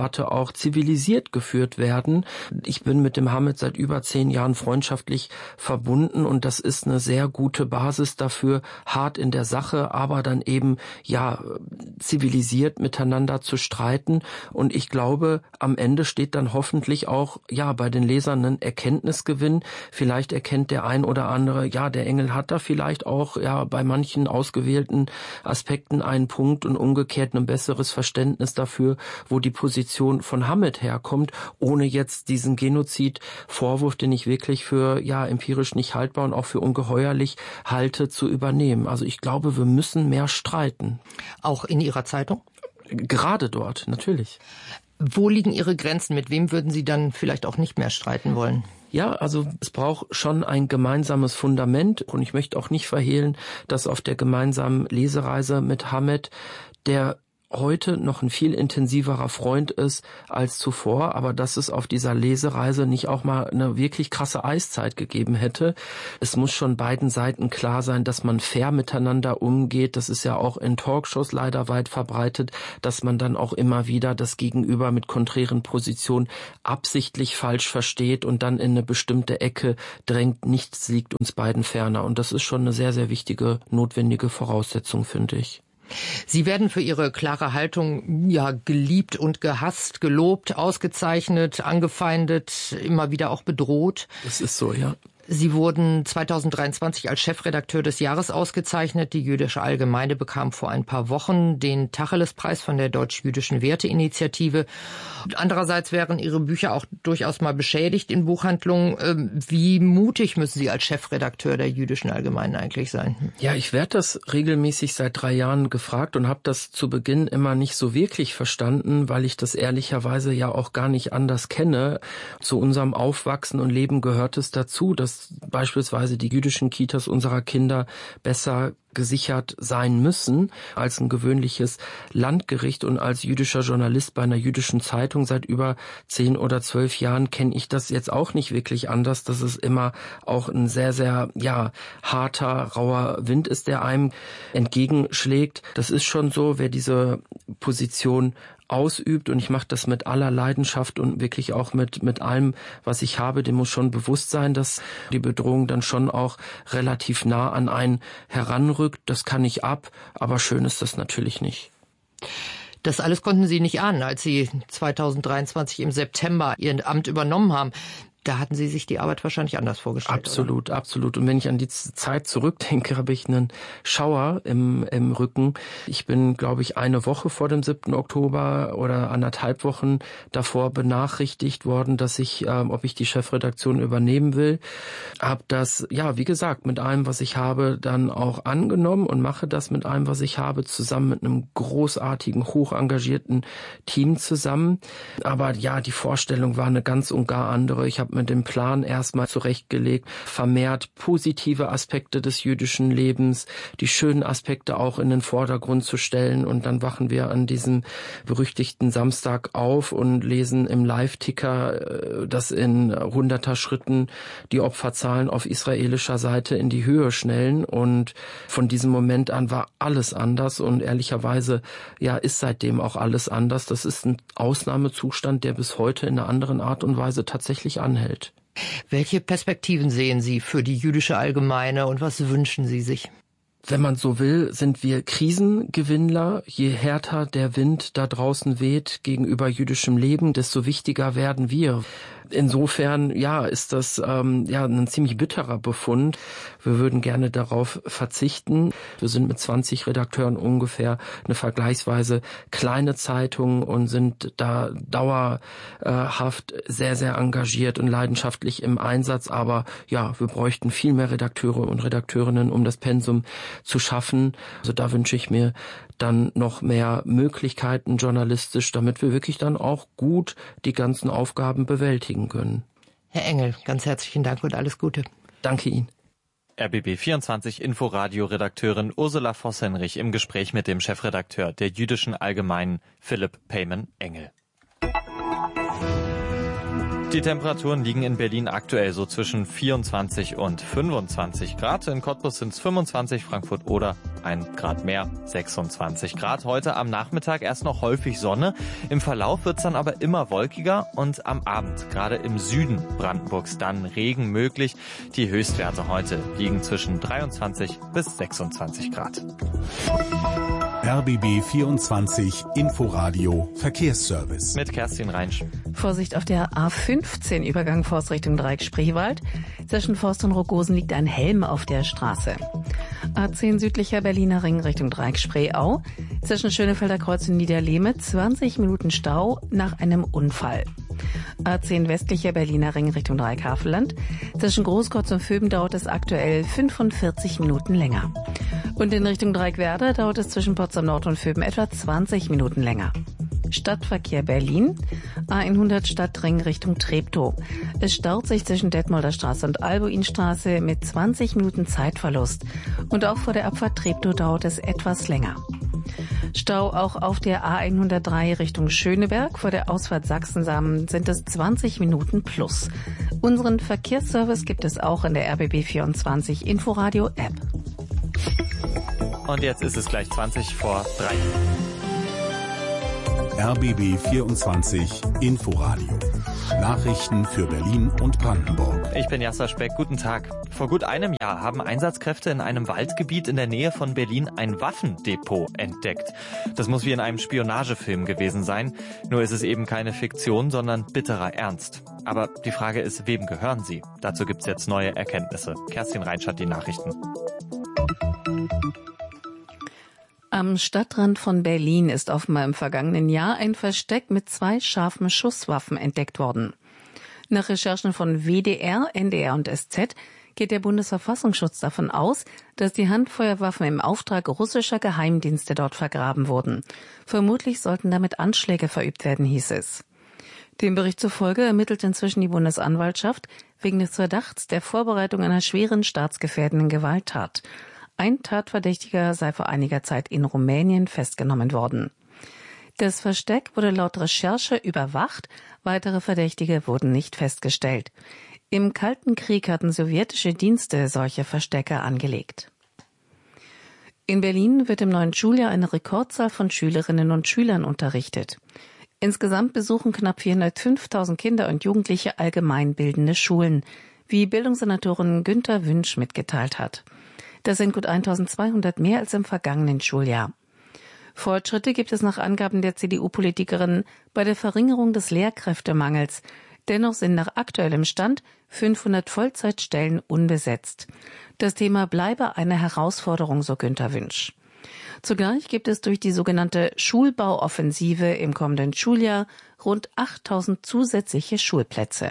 Debatte auch zivilisiert geführt werden. Ich bin mit dem Hamid seit über zehn Jahren freundschaftlich verbunden und das ist eine sehr gute Basis dafür, hart in der Sache, aber dann eben ja zivilisiert miteinander zu streiten. Und ich glaube, am Ende steht dann hoffentlich auch ja bei den Lesern ein Erkenntnisgewinn. Vielleicht erkennt der ein oder andere, ja, der Engel hat da vielleicht auch ja bei manchen ausgewählten Aspekten einen Punkt und umgekehrt ein besseres Verständnis dafür, wo die Position von Hamid herkommt, ohne jetzt diesen Genozid-Vorwurf, den ich wirklich für ja empirisch nicht haltbar und auch für ungeheuerlich halte, zu übernehmen. Also ich glaube, wir müssen mehr streiten. Auch in Ihrer Zeitung? Gerade dort, natürlich. Wo liegen Ihre Grenzen? Mit wem würden Sie dann vielleicht auch nicht mehr streiten wollen? Ja, also es braucht schon ein gemeinsames Fundament und ich möchte auch nicht verhehlen, dass auf der gemeinsamen Lesereise mit Hamid, der heute noch ein viel intensiverer Freund ist als zuvor, aber dass es auf dieser Lesereise nicht auch mal eine wirklich krasse Eiszeit gegeben hätte. Es muss schon beiden Seiten klar sein, dass man fair miteinander umgeht. Das ist ja auch in Talkshows leider weit verbreitet, dass man dann auch immer wieder das Gegenüber mit konträren Positionen absichtlich falsch versteht und dann in eine bestimmte Ecke drängt. Nichts liegt uns beiden ferner. Und das ist schon eine sehr, sehr wichtige, notwendige Voraussetzung, finde ich. Sie werden für Ihre klare Haltung ja geliebt und gehasst, gelobt, ausgezeichnet, angefeindet, immer wieder auch bedroht. Das ist so, ja. Sie wurden zweitausenddreiundzwanzig als Chefredakteur des Jahres ausgezeichnet. Die Jüdische Allgemeine bekam vor ein paar Wochen den Tacheles-Preis von der Deutsch-Jüdischen Werteinitiative. Andererseits wären Ihre Bücher auch durchaus mal beschädigt in Buchhandlungen. Wie mutig müssen Sie als Chefredakteur der Jüdischen Allgemeinen eigentlich sein? Ja, ich werde das regelmäßig seit drei Jahren gefragt und habe das zu Beginn immer nicht so wirklich verstanden, weil ich das ehrlicherweise ja auch gar nicht anders kenne. Zu unserem Aufwachsen und Leben gehört es dazu, dass beispielsweise die jüdischen Kitas unserer Kinder besser gesichert sein müssen als ein gewöhnliches Landgericht. Und als jüdischer Journalist bei einer jüdischen Zeitung seit über zehn oder zwölf Jahren kenne ich das jetzt auch nicht wirklich anders, dass es immer auch ein sehr, sehr ja harter, rauer Wind ist, der einem entgegenschlägt. Das ist schon so, wer diese Position ausübt, und ich mache das mit aller Leidenschaft und wirklich auch mit mit allem, was ich habe, dem muss schon bewusst sein, dass die Bedrohung dann schon auch relativ nah an einen heranrückt. Das kann ich ab, aber schön ist das natürlich nicht. Das alles konnten Sie nicht ahnen, als Sie zweitausenddreiundzwanzig im September Ihr Amt übernommen haben. Da hatten Sie sich die Arbeit wahrscheinlich anders vorgestellt. Absolut, oder? absolut. Und wenn ich an die Zeit zurückdenke, habe ich einen Schauer im, im Rücken. Ich bin, glaube ich, eine Woche vor dem siebten Oktober oder anderthalb Wochen davor benachrichtigt worden, dass ich, ähm, ob ich die Chefredaktion übernehmen will. Habe das, ja, wie gesagt, mit allem, was ich habe, dann auch angenommen und mache das mit allem, was ich habe, zusammen mit einem großartigen, hoch engagierten Team zusammen. Aber ja, die Vorstellung war eine ganz und gar andere. Ich habe mit dem Plan erstmal zurechtgelegt, vermehrt positive Aspekte des jüdischen Lebens, die schönen Aspekte auch in den Vordergrund zu stellen. Und dann wachen wir an diesem berüchtigten Samstag auf und lesen im Live-Ticker, dass in hunderter Schritten die Opferzahlen auf israelischer Seite in die Höhe schnellen. Und von diesem Moment an war alles anders. Und ehrlicherweise, ja, ist seitdem auch alles anders. Das ist ein Ausnahmezustand, der bis heute in einer anderen Art und Weise tatsächlich anhält. Welche Perspektiven sehen Sie für die Jüdische Allgemeine und was wünschen Sie sich? Wenn man so will, sind wir Krisengewinnler. Je härter der Wind da draußen weht gegenüber jüdischem Leben, desto wichtiger werden wir. Insofern, ja, ist das ähm, ja ein ziemlich bitterer Befund. Wir würden gerne darauf verzichten. Wir sind mit zwanzig Redakteuren ungefähr eine vergleichsweise kleine Zeitung und sind da dauerhaft sehr, sehr engagiert und leidenschaftlich im Einsatz. Aber ja, wir bräuchten viel mehr Redakteure und Redakteurinnen, um das Pensum zu schaffen. Also da wünsche ich mir dann noch mehr Möglichkeiten journalistisch, damit wir wirklich dann auch gut die ganzen Aufgaben bewältigen können. Herr Engel, ganz herzlichen Dank und alles Gute. Danke Ihnen. R B B vierundzwanzig Inforadio-Redakteurin Ursula Voss-Henrich im Gespräch mit dem Chefredakteur der Jüdischen Allgemeinen, Philipp Peyman-Engel. Die Temperaturen liegen in Berlin aktuell so zwischen vierundzwanzig und fünfundzwanzig Grad. In Cottbus sind es fünfundzwanzig, Frankfurt oder ein Grad mehr, sechsundzwanzig Grad. Heute am Nachmittag erst noch häufig Sonne. Im Verlauf wird es dann aber immer wolkiger und am Abend, gerade im Süden Brandenburgs, dann Regen möglich. Die Höchstwerte heute liegen zwischen dreiundzwanzig bis sechsundzwanzig Grad. R B B vierundzwanzig Inforadio Verkehrsservice. Mit Kerstin Reinsch. Vorsicht auf der A fünfzehn Übergang Forst Richtung Dreieck Spreewald. Zwischen Forst und Rogosen liegt ein Helm auf der Straße. A zehn südlicher Berliner Ring Richtung Dreieck Spreeau. Zwischen Schönefelder Kreuz und Niederlehme zwanzig Minuten Stau nach einem Unfall. A zehn westlicher Berliner Ring Richtung Dreieck Havelland. Zwischen Großkotz und Vöben dauert es aktuell fünfundvierzig Minuten länger. Und in Richtung Dreieckwerder dauert es zwischen Potsdam Nord und Vöben etwa zwanzig Minuten länger. Stadtverkehr Berlin, A hundert Stadtring Richtung Treptow. Es staut sich zwischen Detmolder Straße und Albuinstraße mit zwanzig Minuten Zeitverlust. Und auch vor der Abfahrt Treptow dauert es etwas länger. Stau auch auf der A hundertdrei Richtung Schöneberg. Vor der Ausfahrt Sachsensamen sind es zwanzig Minuten plus. Unseren Verkehrsservice gibt es auch in der R B B vierundzwanzig Inforadio App. Und jetzt ist es gleich zwanzig vor drei. R B B vierundzwanzig Inforadio. Nachrichten für Berlin und Brandenburg. Ich bin Jasser Speck, guten Tag. Vor gut einem Jahr haben Einsatzkräfte in einem Waldgebiet in der Nähe von Berlin ein Waffendepot entdeckt. Das muss wie in einem Spionagefilm gewesen sein. Nur ist es eben keine Fiktion, sondern bitterer Ernst. Aber die Frage ist, wem gehören sie? Dazu gibt's jetzt neue Erkenntnisse. Kerstin Reinsch hat die Nachrichten. Am Stadtrand von Berlin ist offenbar im vergangenen Jahr ein Versteck mit zwei scharfen Schusswaffen entdeckt worden. Nach Recherchen von W D R, N D R und S Z geht der Bundesverfassungsschutz davon aus, dass die Handfeuerwaffen im Auftrag russischer Geheimdienste dort vergraben wurden. Vermutlich sollten damit Anschläge verübt werden, hieß es. Dem Bericht zufolge ermittelt inzwischen die Bundesanwaltschaft wegen des Verdachts der Vorbereitung einer schweren staatsgefährdenden Gewalttat. Ein Tatverdächtiger sei vor einiger Zeit in Rumänien festgenommen worden. Das Versteck wurde laut Recherche überwacht, weitere Verdächtige wurden nicht festgestellt. Im Kalten Krieg hatten sowjetische Dienste solche Verstecke angelegt. In Berlin wird im neuen Schuljahr eine Rekordzahl von Schülerinnen und Schülern unterrichtet. Insgesamt besuchen knapp vierhundertfünftausend Kinder und Jugendliche allgemeinbildende Schulen, wie Bildungssenatorin Günther Wünsch mitgeteilt hat. Das sind gut eintausendzweihundert mehr als im vergangenen Schuljahr. Fortschritte gibt es nach Angaben der C D U-Politikerin bei der Verringerung des Lehrkräftemangels. Dennoch sind nach aktuellem Stand fünfhundert Vollzeitstellen unbesetzt. Das Thema bleibe eine Herausforderung, so Günther Wünsch. Zugleich gibt es durch die sogenannte Schulbauoffensive im kommenden Schuljahr rund achttausend zusätzliche Schulplätze.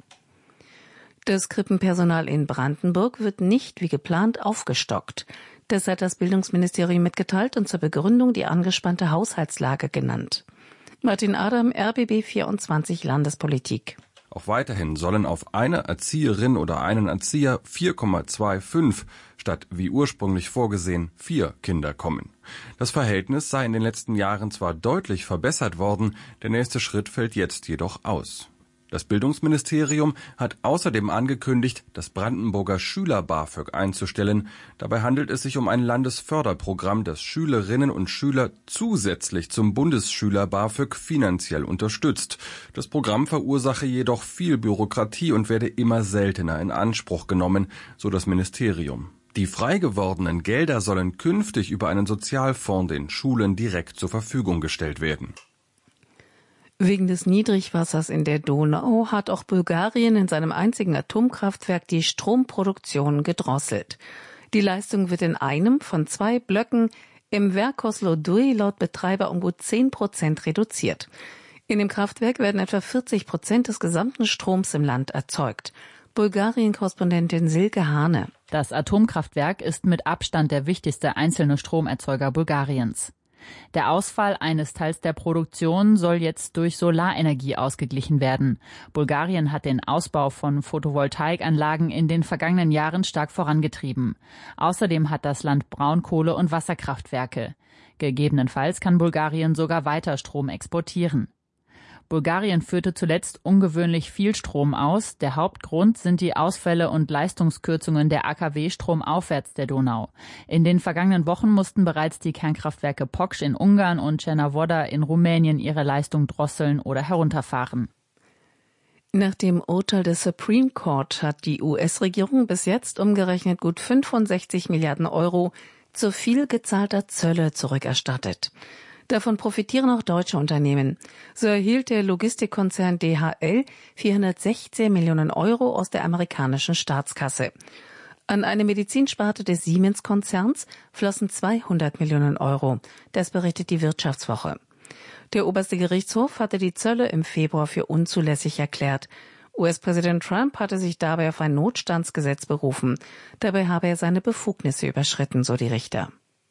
Das Krippenpersonal in Brandenburg wird nicht wie geplant aufgestockt. Das hat das Bildungsministerium mitgeteilt und zur Begründung die angespannte Haushaltslage genannt. Martin Adam, R B B vierundzwanzig Landespolitik. Auch weiterhin sollen auf eine Erzieherin oder einen Erzieher vier Komma fünfundzwanzig statt wie ursprünglich vorgesehen vier Kinder kommen. Das Verhältnis sei in den letzten Jahren zwar deutlich verbessert worden, der nächste Schritt fällt jetzt jedoch aus. Das Bildungsministerium hat außerdem angekündigt, das Brandenburger Schüler-BAföG einzustellen. Dabei handelt es sich um ein Landesförderprogramm, das Schülerinnen und Schüler zusätzlich zum Bundesschüler-BAföG finanziell unterstützt. Das Programm verursache jedoch viel Bürokratie und werde immer seltener in Anspruch genommen, so das Ministerium. Die frei gewordenen Gelder sollen künftig über einen Sozialfonds den Schulen direkt zur Verfügung gestellt werden. Wegen des Niedrigwassers in der Donau hat auch Bulgarien in seinem einzigen Atomkraftwerk die Stromproduktion gedrosselt. Die Leistung wird in einem von zwei Blöcken im Werk Kozloduy laut Betreiber um gut zehn Prozent reduziert. In dem Kraftwerk werden etwa vierzig Prozent des gesamten Stroms im Land erzeugt. Bulgarien-Korrespondentin Silke Hane. Das Atomkraftwerk ist mit Abstand der wichtigste einzelne Stromerzeuger Bulgariens. Der Ausfall eines Teils der Produktion soll jetzt durch Solarenergie ausgeglichen werden. Bulgarien hat den Ausbau von Photovoltaikanlagen in den vergangenen Jahren stark vorangetrieben. Außerdem hat das Land Braunkohle- und Wasserkraftwerke. Gegebenenfalls kann Bulgarien sogar weiter Strom exportieren. Bulgarien führte zuletzt ungewöhnlich viel Strom aus. Der Hauptgrund sind die Ausfälle und Leistungskürzungen der A K W stromaufwärts der Donau. In den vergangenen Wochen mussten bereits die Kernkraftwerke Poksch in Ungarn und Cernavodă in Rumänien ihre Leistung drosseln oder herunterfahren. Nach dem Urteil des Supreme Court hat die U S-Regierung bis jetzt umgerechnet gut fünfundsechzig Milliarden Euro zu viel gezahlter Zölle zurückerstattet. Davon profitieren auch deutsche Unternehmen. So erhielt der Logistikkonzern D H L vierhundertsechzehn Millionen Euro aus der amerikanischen Staatskasse. An eine Medizinsparte des Siemens-Konzerns flossen zweihundert Millionen Euro. Das berichtet die Wirtschaftswoche. Der oberste Gerichtshof hatte die Zölle im Februar für unzulässig erklärt. U S-Präsident Trump hatte sich dabei auf ein Notstandsgesetz berufen. Dabei habe er seine Befugnisse überschritten, so die Richter.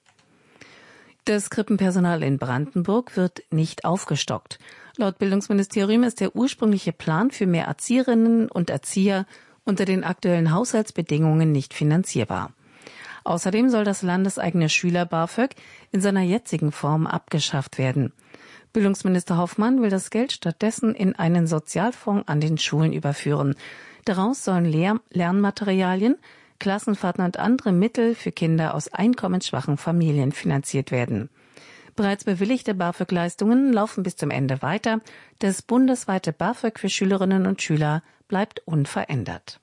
Das Krippenpersonal in Brandenburg wird nicht aufgestockt. Laut Bildungsministerium ist der ursprüngliche Plan für mehr Erzieherinnen und Erzieher unter den aktuellen Haushaltsbedingungen nicht finanzierbar. Außerdem soll das landeseigene Schüler-BAföG in seiner jetzigen Form abgeschafft werden. Bildungsminister Hoffmann will das Geld stattdessen in einen Sozialfonds an den Schulen überführen. Daraus sollen Lehr- Lernmaterialien, Klassenfahrten und andere Mittel für Kinder aus einkommensschwachen Familien finanziert werden. Bereits bewilligte BAföG-Leistungen laufen bis zum Ende weiter. Das bundesweite BAföG für Schülerinnen und Schüler bleibt unverändert.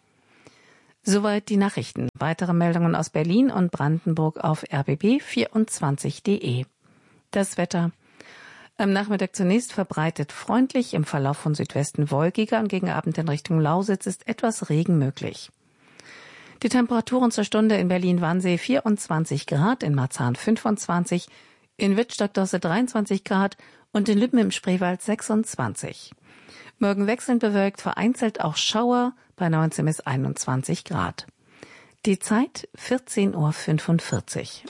Soweit die Nachrichten. Weitere Meldungen aus Berlin und Brandenburg auf r b b vierundzwanzig punkt de. Das Wetter. Am Nachmittag zunächst verbreitet freundlich, im Verlauf von Südwesten wolkiger und gegen Abend in Richtung Lausitz ist etwas Regen möglich. Die Temperaturen zur Stunde in Berlin-Wannsee vierundzwanzig Grad, in Marzahn fünfundzwanzig, in Wittstock-Dosse dreiundzwanzig Grad und in Lübben im Spreewald sechsundzwanzig. Morgen wechselnd bewölkt, vereinzelt auch Schauer bei neunzehn bis einundzwanzig Grad. Die Zeit vierzehn Uhr fünfundvierzig.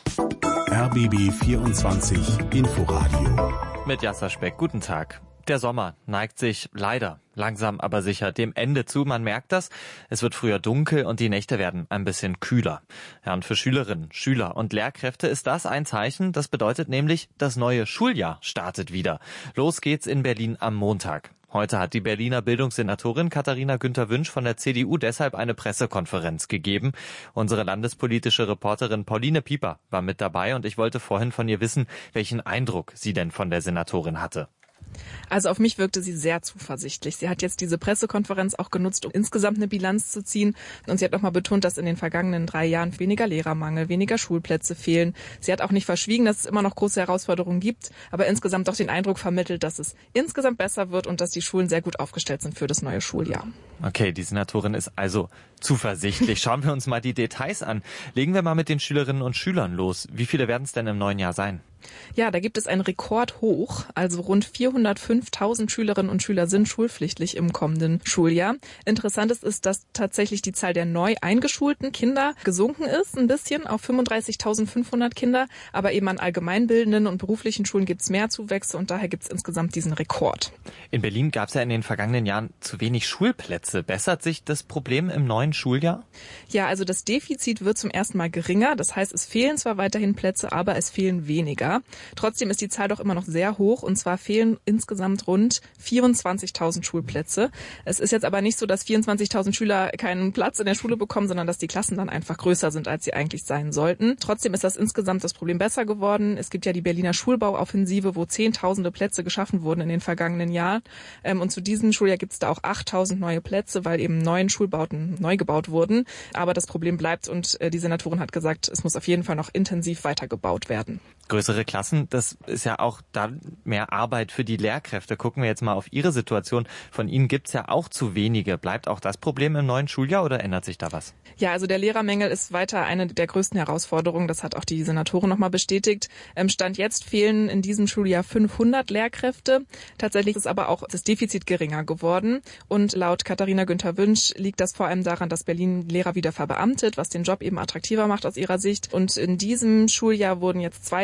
R B B vierundzwanzig Inforadio. Mit Jasser Speck, guten Tag. Der Sommer neigt sich leider langsam aber sicher dem Ende zu. Man merkt das. Es wird früher dunkel und die Nächte werden ein bisschen kühler. Ja, und für Schülerinnen, Schüler und Lehrkräfte ist das ein Zeichen. Das bedeutet nämlich, das neue Schuljahr startet wieder. Los geht's in Berlin am Montag. Heute hat die Berliner Bildungssenatorin Katharina Günther-Wünsch von der C D U deshalb eine Pressekonferenz gegeben. Unsere landespolitische Reporterin Pauline Pieper war mit dabei und ich wollte vorhin von ihr wissen, welchen Eindruck sie denn von der Senatorin hatte. Also auf mich wirkte sie sehr zuversichtlich. Sie hat jetzt diese Pressekonferenz auch genutzt, um insgesamt eine Bilanz zu ziehen. Und sie hat nochmal betont, dass in den vergangenen drei Jahren weniger Lehrermangel, weniger Schulplätze fehlen. Sie hat auch nicht verschwiegen, dass es immer noch große Herausforderungen gibt, aber insgesamt auch den Eindruck vermittelt, dass es insgesamt besser wird und dass die Schulen sehr gut aufgestellt sind für das neue Schuljahr. Okay, die Senatorin ist also zuversichtlich. Schauen wir uns mal die Details an. Legen wir mal mit den Schülerinnen und Schülern los. Wie viele werden es denn im neuen Jahr sein? Ja, da gibt es einen Rekordhoch. Also rund vierhundertfünftausend Schülerinnen und Schüler sind schulpflichtig im kommenden Schuljahr. Interessant ist, ist, dass tatsächlich die Zahl der neu eingeschulten Kinder gesunken ist, ein bisschen auf fünfunddreißigtausendfünfhundert Kinder. Aber eben an allgemeinbildenden und beruflichen Schulen gibt es mehr Zuwächse und daher gibt es insgesamt diesen Rekord. In Berlin gab es ja in den vergangenen Jahren zu wenig Schulplätze. Bessert sich das Problem im neuen Schuljahr? Ja, also das Defizit wird zum ersten Mal geringer. Das heißt, es fehlen zwar weiterhin Plätze, aber es fehlen weniger. Trotzdem ist die Zahl doch immer noch sehr hoch und zwar fehlen insgesamt rund vierundzwanzigtausend Schulplätze. Es ist jetzt aber nicht so, dass vierundzwanzigtausend Schüler keinen Platz in der Schule bekommen, sondern dass die Klassen dann einfach größer sind, als sie eigentlich sein sollten. Trotzdem ist das insgesamt das Problem besser geworden. Es gibt ja die Berliner Schulbauoffensive, wo zehntausende Plätze geschaffen wurden in den vergangenen Jahren. Und zu diesem Schuljahr gibt es da auch achttausend neue Plätze, weil eben neuen Schulbauten neu gebaut wurden. Aber das Problem bleibt und die Senatorin hat gesagt, es muss auf jeden Fall noch intensiv weitergebaut werden. Größere Klassen, das ist ja auch da mehr Arbeit für die Lehrkräfte. Gucken wir jetzt mal auf Ihre Situation. Von Ihnen gibt's ja auch zu wenige. Bleibt auch das Problem im neuen Schuljahr oder ändert sich da was? Ja, also der Lehrermängel ist weiter eine der größten Herausforderungen. Das hat auch die Senatorin nochmal bestätigt. Stand jetzt fehlen in diesem Schuljahr fünfhundert Lehrkräfte. Tatsächlich ist aber auch das Defizit geringer geworden. Und laut Katharina Günther-Wünsch liegt das vor allem daran, dass Berlin Lehrer wieder verbeamtet, was den Job eben attraktiver macht aus ihrer Sicht. Und in diesem Schuljahr wurden jetzt zweitausend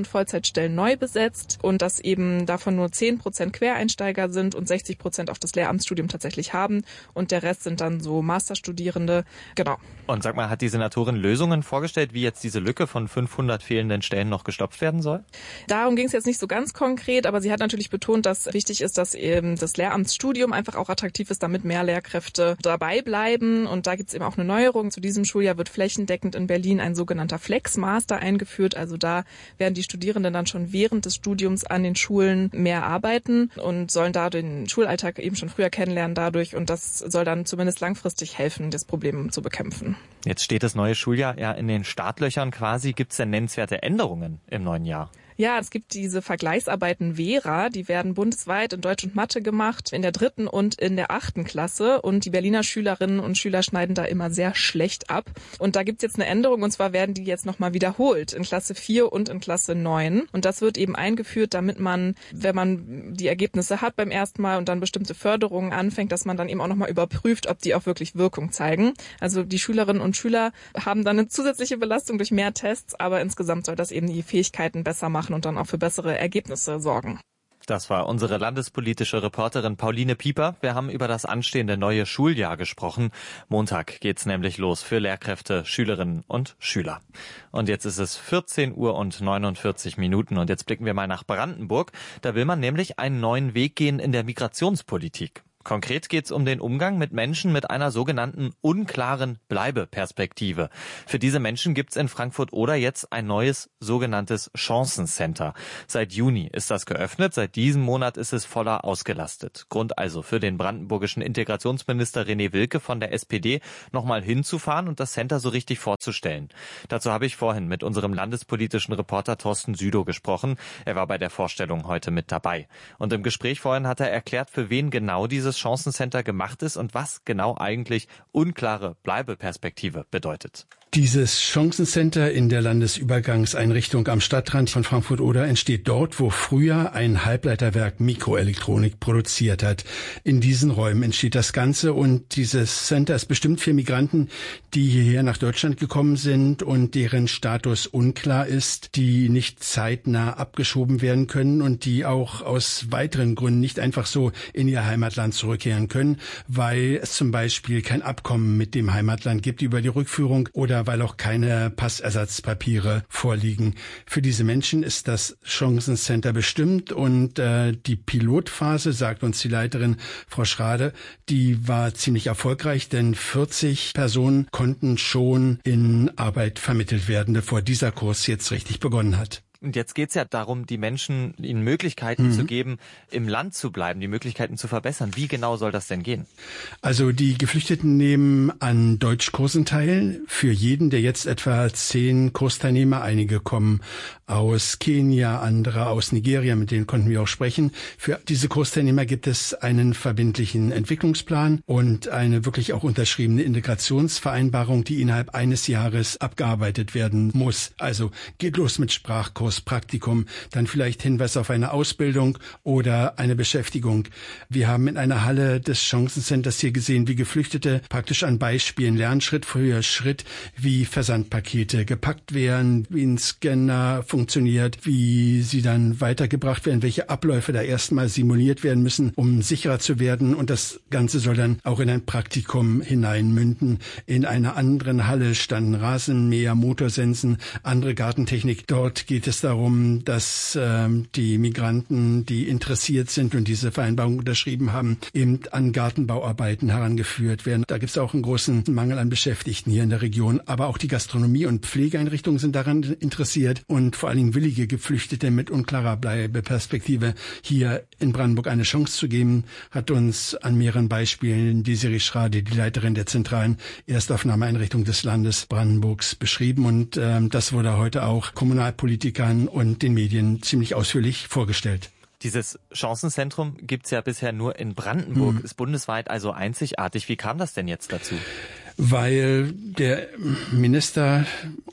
tausend Vollzeitstellen neu besetzt und dass eben davon nur zehn Prozent Quereinsteiger sind und sechzig Prozent auch das Lehramtsstudium tatsächlich haben und der Rest sind dann so Masterstudierende. Genau. Und sag mal, hat die Senatorin Lösungen vorgestellt, wie jetzt diese Lücke von fünfhundert fehlenden Stellen noch gestopft werden soll? Darum ging es jetzt nicht so ganz konkret, aber sie hat natürlich betont, dass wichtig ist, dass eben das Lehramtsstudium einfach auch attraktiv ist, damit mehr Lehrkräfte dabei bleiben. Und da gibt es eben auch eine Neuerung. Zu diesem Schuljahr wird flächendeckend in Berlin ein sogenannter Flex-Master eingeführt. Also da werden die Studierenden dann schon während des Studiums an den Schulen mehr arbeiten und sollen da den Schulalltag eben schon früher kennenlernen dadurch. Und das soll dann zumindest langfristig helfen, das Problem zu bekämpfen. Jetzt steht das neue Schuljahr ja in den Startlöchern quasi. Gibt es denn nennenswerte Änderungen im neuen Jahr? Ja, es gibt diese Vergleichsarbeiten Vera, die werden bundesweit in Deutsch und Mathe gemacht, in der dritten und in der achten Klasse. Und die Berliner Schülerinnen und Schüler schneiden da immer sehr schlecht ab. Und da gibt's jetzt eine Änderung, und zwar werden die jetzt nochmal wiederholt in Klasse vier und in Klasse neun. Und das wird eben eingeführt, damit man, wenn man die Ergebnisse hat beim ersten Mal und dann bestimmte Förderungen anfängt, dass man dann eben auch nochmal überprüft, ob die auch wirklich Wirkung zeigen. Also die Schülerinnen und Schüler haben dann eine zusätzliche Belastung durch mehr Tests, aber insgesamt soll das eben die Fähigkeiten besser machen und dann auch für bessere Ergebnisse sorgen. Das war unsere landespolitische Reporterin Pauline Pieper. Wir haben über das anstehende neue Schuljahr gesprochen. Montag geht's nämlich los für Lehrkräfte, Schülerinnen und Schüler. Und jetzt ist es vierzehn Uhr und neunundvierzig Minuten und jetzt blicken wir mal nach Brandenburg. Da will man nämlich einen neuen Weg gehen in der Migrationspolitik. Konkret geht es um den Umgang mit Menschen mit einer sogenannten unklaren Bleibeperspektive. Für diese Menschen gibt es in Frankfurt-Oder jetzt ein neues sogenanntes Chancencenter. Seit Juni ist das geöffnet, seit diesem Monat ist es voller ausgelastet. Grund also für den brandenburgischen Integrationsminister René Wilke von der S P D, nochmal hinzufahren und das Center so richtig vorzustellen. Dazu habe ich vorhin mit unserem landespolitischen Reporter Thorsten Südow gesprochen. Er war bei der Vorstellung heute mit dabei. Und im Gespräch vorhin hat er erklärt, für wen genau dieses Chancencenter gemacht ist und was genau eigentlich unklare Bleibeperspektive bedeutet. Dieses Chancencenter in der Landesübergangseinrichtung am Stadtrand von Frankfurt-Oder entsteht dort, wo früher ein Halbleiterwerk Mikroelektronik produziert hat. In diesen Räumen entsteht das Ganze und dieses Center ist bestimmt für Migranten, die hierher nach Deutschland gekommen sind und deren Status unklar ist, die nicht zeitnah abgeschoben werden können und die auch aus weiteren Gründen nicht einfach so in ihr Heimatland zurückkehren können, weil es zum Beispiel kein Abkommen mit dem Heimatland gibt über die Rückführung oder weil auch keine Passersatzpapiere vorliegen. Für diese Menschen ist das Chancencenter bestimmt und äh, die Pilotphase, sagt uns die Leiterin Frau Schrade, die war ziemlich erfolgreich, denn vierzig Personen konnten schon in Arbeit vermittelt werden, bevor dieser Kurs jetzt richtig begonnen hat. Und jetzt geht's ja darum, die Menschen ihnen Möglichkeiten mhm. zu geben, im Land zu bleiben, die Möglichkeiten zu verbessern. Wie genau soll das denn gehen? Also die Geflüchteten nehmen an Deutschkursen teil. Für jeden, der jetzt etwa zehn Kursteilnehmer, einige kommen aus Kenia, andere aus Nigeria, mit denen konnten wir auch sprechen. Für diese Kursteilnehmer gibt es einen verbindlichen Entwicklungsplan und eine wirklich auch unterschriebene Integrationsvereinbarung, die innerhalb eines Jahres abgearbeitet werden muss. Also geht los mit Sprachkursen, Praktikum, dann vielleicht Hinweis auf eine Ausbildung oder eine Beschäftigung. Wir haben in einer Halle des Chancencenters hier gesehen, wie Geflüchtete praktisch an Beispielen lernen, Schritt für Schritt, wie Versandpakete gepackt werden, wie ein Scanner funktioniert, wie sie dann weitergebracht werden, welche Abläufe da erstmal simuliert werden müssen, um sicherer zu werden. Und das Ganze soll dann auch in ein Praktikum hineinmünden. In einer anderen Halle standen Rasenmäher, Motorsensen, andere Gartentechnik. Dort geht es darum, dass ähm, die Migranten, die interessiert sind und diese Vereinbarung unterschrieben haben, eben an Gartenbauarbeiten herangeführt werden. Da gibt es auch einen großen Mangel an Beschäftigten hier in der Region. Aber auch die Gastronomie- und Pflegeeinrichtungen sind daran interessiert und vor allen Dingen willige Geflüchtete mit unklarer Bleibeperspektive hier in Brandenburg eine Chance zu geben, hat uns an mehreren Beispielen Desiree Schrade, die Leiterin der zentralen Erstaufnahmeeinrichtung des Landes Brandenburgs, beschrieben. Und ähm, das wurde heute auch Kommunalpolitikern und den Medien ziemlich ausführlich vorgestellt. Dieses Chancencentrum gibt's ja bisher nur in Brandenburg, hm. ist bundesweit also einzigartig. Wie kam das denn jetzt dazu? Weil der Minister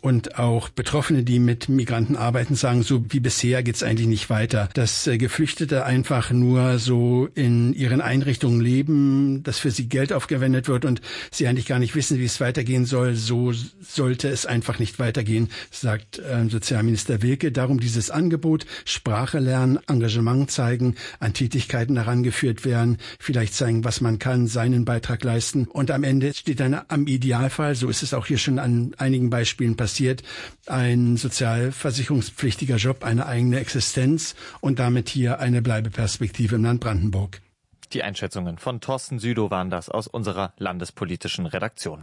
Und auch Betroffene, die mit Migranten arbeiten, sagen, so wie bisher geht's eigentlich nicht weiter. Dass äh, Geflüchtete einfach nur so in ihren Einrichtungen leben, dass für sie Geld aufgewendet wird und sie eigentlich gar nicht wissen, wie es weitergehen soll. So sollte es einfach nicht weitergehen, sagt äh, Sozialminister Wilke. Darum dieses Angebot, Sprache lernen, Engagement zeigen, an Tätigkeiten herangeführt werden, vielleicht zeigen, was man kann, seinen Beitrag leisten. Und am Ende steht dann am Idealfall, so ist es auch hier schon an einigen Beispielen passiert, ein sozialversicherungspflichtiger Job, eine eigene Existenz und damit hier eine Bleibeperspektive im Land Brandenburg. Die Einschätzungen von Thorsten Südow waren das aus unserer landespolitischen Redaktion.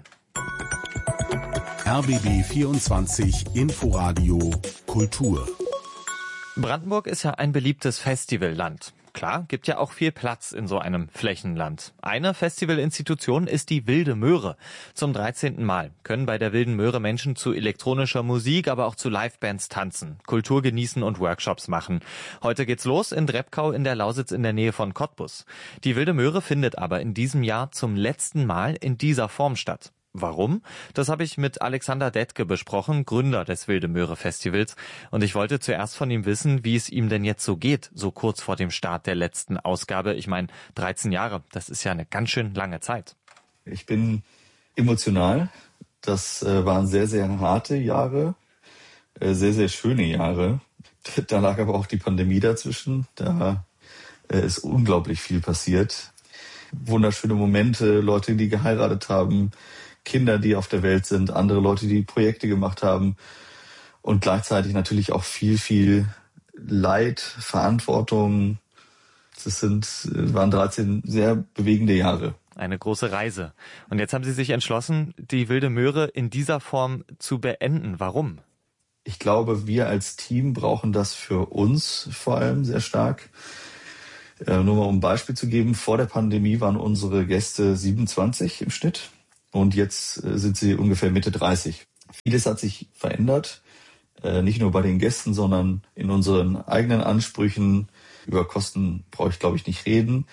R B B vierundzwanzig Inforadio Kultur. Brandenburg ist ja ein beliebtes Festivalland. Klar, gibt ja auch viel Platz in so einem Flächenland. Eine Festivalinstitution ist die Wilde Möhre. Zum dreizehnten Mal können bei der Wilden Möhre Menschen zu elektronischer Musik, aber auch zu Livebands tanzen, Kultur genießen und Workshops machen. Heute geht's los in Drebkau in der Lausitz in der Nähe von Cottbus. Die Wilde Möhre findet aber in diesem Jahr zum letzten Mal in dieser Form statt. Warum? Das habe ich mit Alexander Detke besprochen, Gründer des Wilde Möhre Festivals. Und ich wollte zuerst von ihm wissen, wie es ihm denn jetzt so geht, so kurz vor dem Start der letzten Ausgabe. Ich meine, dreizehn Jahre, das ist ja eine ganz schön lange Zeit. Ich bin emotional. Das äh, waren sehr, sehr harte Jahre, äh, sehr, sehr schöne Jahre. Da lag aber auch die Pandemie dazwischen. Da äh, ist unglaublich viel passiert. Wunderschöne Momente, Leute, die geheiratet haben, Kinder, die auf der Welt sind, andere Leute, die Projekte gemacht haben und gleichzeitig natürlich auch viel, viel Leid, Verantwortung. Das sind, waren dreizehn sehr bewegende Jahre. Eine große Reise. Und jetzt haben Sie sich entschlossen, die Wilde Möhre in dieser Form zu beenden. Warum? Ich glaube, wir als Team brauchen das für uns vor allem sehr stark. Äh, nur mal um ein Beispiel zu geben, vor der Pandemie waren unsere Gäste siebenundzwanzig im Schnitt. Und jetzt sind sie ungefähr Mitte dreißig. Vieles hat sich verändert, nicht nur bei den Gästen, sondern in unseren eigenen Ansprüchen. Über Kosten brauche ich, glaube ich, nicht reden.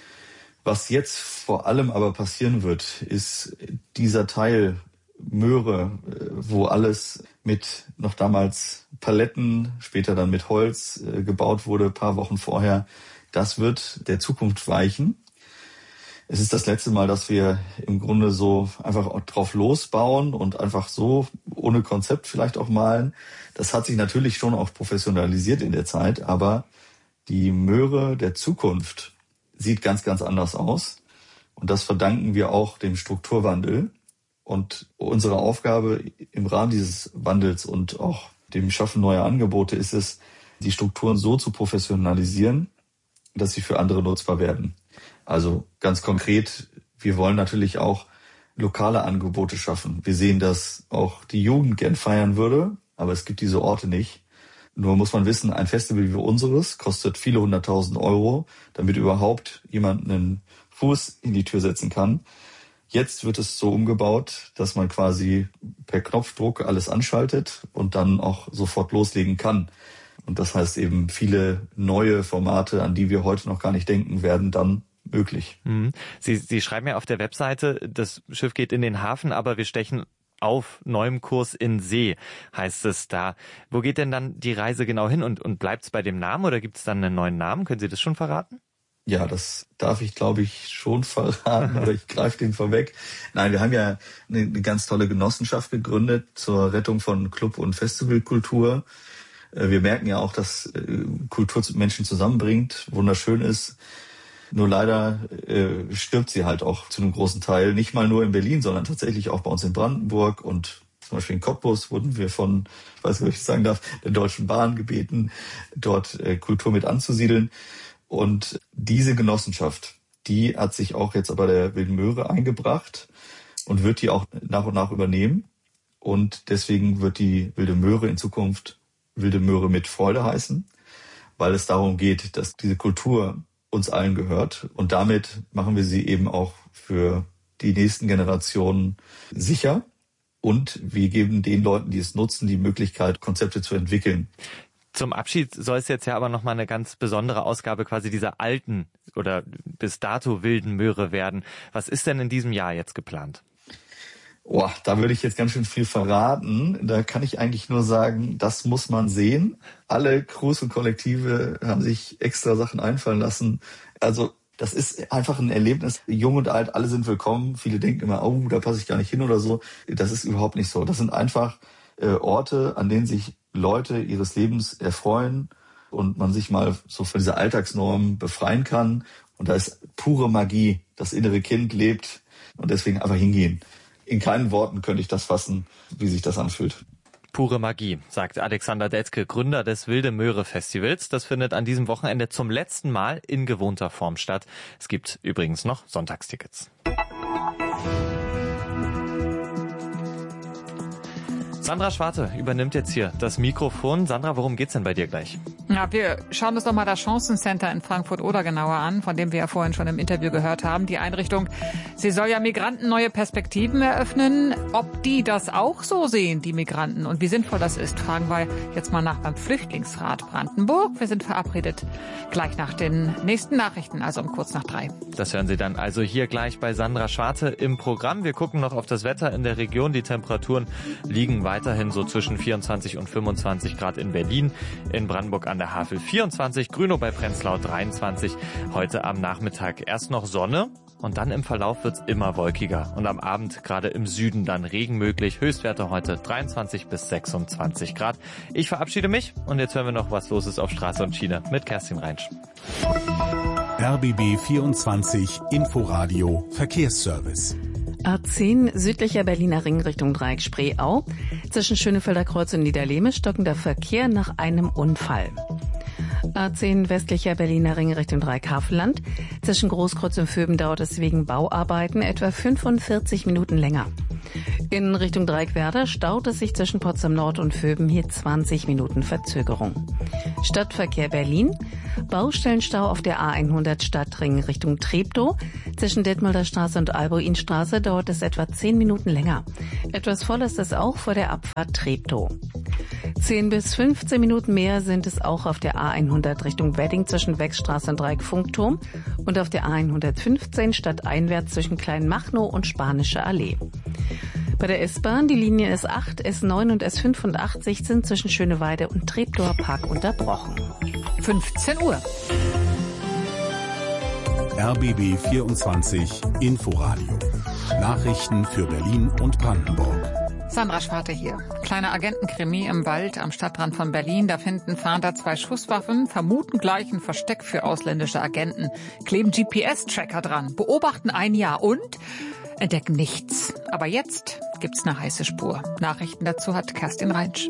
Was jetzt vor allem aber passieren wird, ist dieser Teil Möhre, wo alles mit noch damals Paletten, später dann mit Holz gebaut wurde, ein paar Wochen vorher. Das wird der Zukunft weichen. Es ist das letzte Mal, dass wir im Grunde so einfach drauf losbauen und einfach so ohne Konzept vielleicht auch malen. Das hat sich natürlich schon auch professionalisiert in der Zeit, aber die Möhre der Zukunft sieht ganz, ganz anders aus. Und das verdanken wir auch dem Strukturwandel. Und unsere Aufgabe im Rahmen dieses Wandels und auch dem Schaffen neuer Angebote ist es, die Strukturen so zu professionalisieren, dass sie für andere nutzbar werden. Also ganz konkret, wir wollen natürlich auch lokale Angebote schaffen. Wir sehen, dass auch die Jugend gern feiern würde, aber es gibt diese Orte nicht. Nur muss man wissen, ein Festival wie unseres kostet viele hunderttausend Euro, damit überhaupt jemand einen Fuß in die Tür setzen kann. Jetzt wird es so umgebaut, dass man quasi per Knopfdruck alles anschaltet und dann auch sofort loslegen kann. Und das heißt eben, viele neue Formate, an die wir heute noch gar nicht denken, werden dann möglich. Sie, Sie schreiben ja auf der Webseite, das Schiff geht in den Hafen, aber wir stechen auf neuem Kurs in See, heißt es da. Wo geht denn dann die Reise genau hin? Und, und bleibt es bei dem Namen oder gibt es dann einen neuen Namen? Können Sie das schon verraten? Ja, das darf ich, glaube ich, schon verraten, aber ich greife den vorweg. Nein, wir haben ja eine, eine ganz tolle Genossenschaft gegründet zur Rettung von Club- und Festivalkultur. Wir merken ja auch, dass Kultur Menschen zusammenbringt, wunderschön ist. Nur leider äh, stirbt sie halt auch zu einem großen Teil, nicht mal nur in Berlin, sondern tatsächlich auch bei uns in Brandenburg. Und zum Beispiel in Cottbus wurden wir von, ich weiß nicht, ob ich sagen darf, der Deutschen Bahn gebeten, dort äh, Kultur mit anzusiedeln. Und diese Genossenschaft, die hat sich auch jetzt aber der Wilden Möhre eingebracht und wird die auch nach und nach übernehmen. Und deswegen wird die Wilde Möhre in Zukunft Wilde Möhre mit Freude heißen, weil es darum geht, dass diese Kultur uns allen gehört. Und damit machen wir sie eben auch für die nächsten Generationen sicher. Und wir geben den Leuten, die es nutzen, die Möglichkeit, Konzepte zu entwickeln. Zum Abschied soll es jetzt ja aber nochmal eine ganz besondere Ausgabe quasi dieser alten oder bis dato Wilden Möhre werden. Was ist denn in diesem Jahr jetzt geplant? Oh, da würde ich jetzt ganz schön viel verraten. Da kann ich eigentlich nur sagen, das muss man sehen. Alle Crews und Kollektive haben sich extra Sachen einfallen lassen. Also das ist einfach ein Erlebnis. Jung und alt, alle sind willkommen. Viele denken immer, oh, da passe ich gar nicht hin oder so. Das ist überhaupt nicht so. Das sind einfach äh, Orte, an denen sich Leute ihres Lebens erfreuen und man sich mal so von dieser Alltagsnorm befreien kann. Und da ist pure Magie. Das innere Kind lebt und deswegen einfach hingehen. In keinen Worten könnte ich das fassen, wie sich das anfühlt. Pure Magie, sagt Alexander Detzke, Gründer des Wilde Möhre Festivals. Das findet an diesem Wochenende zum letzten Mal in gewohnter Form statt. Es gibt übrigens noch Sonntagstickets. Sandra Schwarte übernimmt jetzt hier das Mikrofon. Sandra, worum geht's denn bei dir gleich? Ja, wir schauen uns doch mal das Chancencenter in Frankfurt-Oder genauer an, von dem wir ja vorhin schon im Interview gehört haben. Die Einrichtung, sie soll ja Migranten neue Perspektiven eröffnen. Ob die das auch so sehen, die Migranten, und wie sinnvoll das ist, fragen wir jetzt mal nach beim Flüchtlingsrat Brandenburg. Wir sind verabredet gleich nach den nächsten Nachrichten, also um kurz nach drei. Das hören Sie dann also hier gleich bei Sandra Schwarte im Programm. Wir gucken noch auf das Wetter in der Region. Die Temperaturen liegen weiterhin so zwischen vierundzwanzig und fünfundzwanzig Grad in Berlin, in Brandenburg an der Havel vierundzwanzig, Grünow bei Prenzlau dreiundzwanzig. Heute am Nachmittag erst noch Sonne und dann im Verlauf wird's immer wolkiger. Und am Abend gerade im Süden dann Regen möglich. Höchstwerte heute dreiundzwanzig bis sechsundzwanzig Grad. Ich verabschiede mich und jetzt hören wir noch, was los ist auf Straße und Schiene mit Kerstin Reinsch. R B B vierundzwanzig Inforadio Verkehrsservice. A zehn südlicher Berliner Ring Richtung Dreieck Spreeau. Zwischen Schönefelder Kreuz und Niederlehme stockender Verkehr nach einem Unfall. A zehn westlicher Berliner Ring Richtung Dreieck Havelland. Zwischen Großkreuz und Vöben dauert es wegen Bauarbeiten etwa fünfundvierzig Minuten länger. In Richtung Dreieck Werder staut es sich zwischen Potsdam Nord und Vöben, hier zwanzig Minuten Verzögerung. Stadtverkehr Berlin. Baustellenstau auf der A hundert Stadtring Richtung Treptow. Zwischen Detmolder Straße und Albuinstraße dauert es etwa zehn Minuten länger. Etwas voll ist es auch vor der Abfahrt Treptow. zehn bis fünfzehn Minuten mehr sind es auch auf der A hundert Richtung Wedding zwischen Wechstraße und Dreieck Funkturm und auf der A hundertfünfzehn stadteinwärts zwischen Kleinmachnow und Spanische Allee. Bei der S-Bahn, die Linien S acht, S neun und S fünfundachtzig sind zwischen Schöneweide und Treptower Park unterbrochen. fünfzehn Uhr. R B B vierundzwanzig Inforadio. Nachrichten für Berlin und Brandenburg. Sandra Schwarte hier. Kleiner Agentenkrimi im Wald am Stadtrand von Berlin. Da finden Fahnder zwei Schusswaffen, vermuten gleich ein Versteck für ausländische Agenten, kleben G P S-Tracker dran, beobachten ein Jahr und entdecken nichts. Aber jetzt gibt's eine heiße Spur. Nachrichten dazu hat Kerstin Reinsch.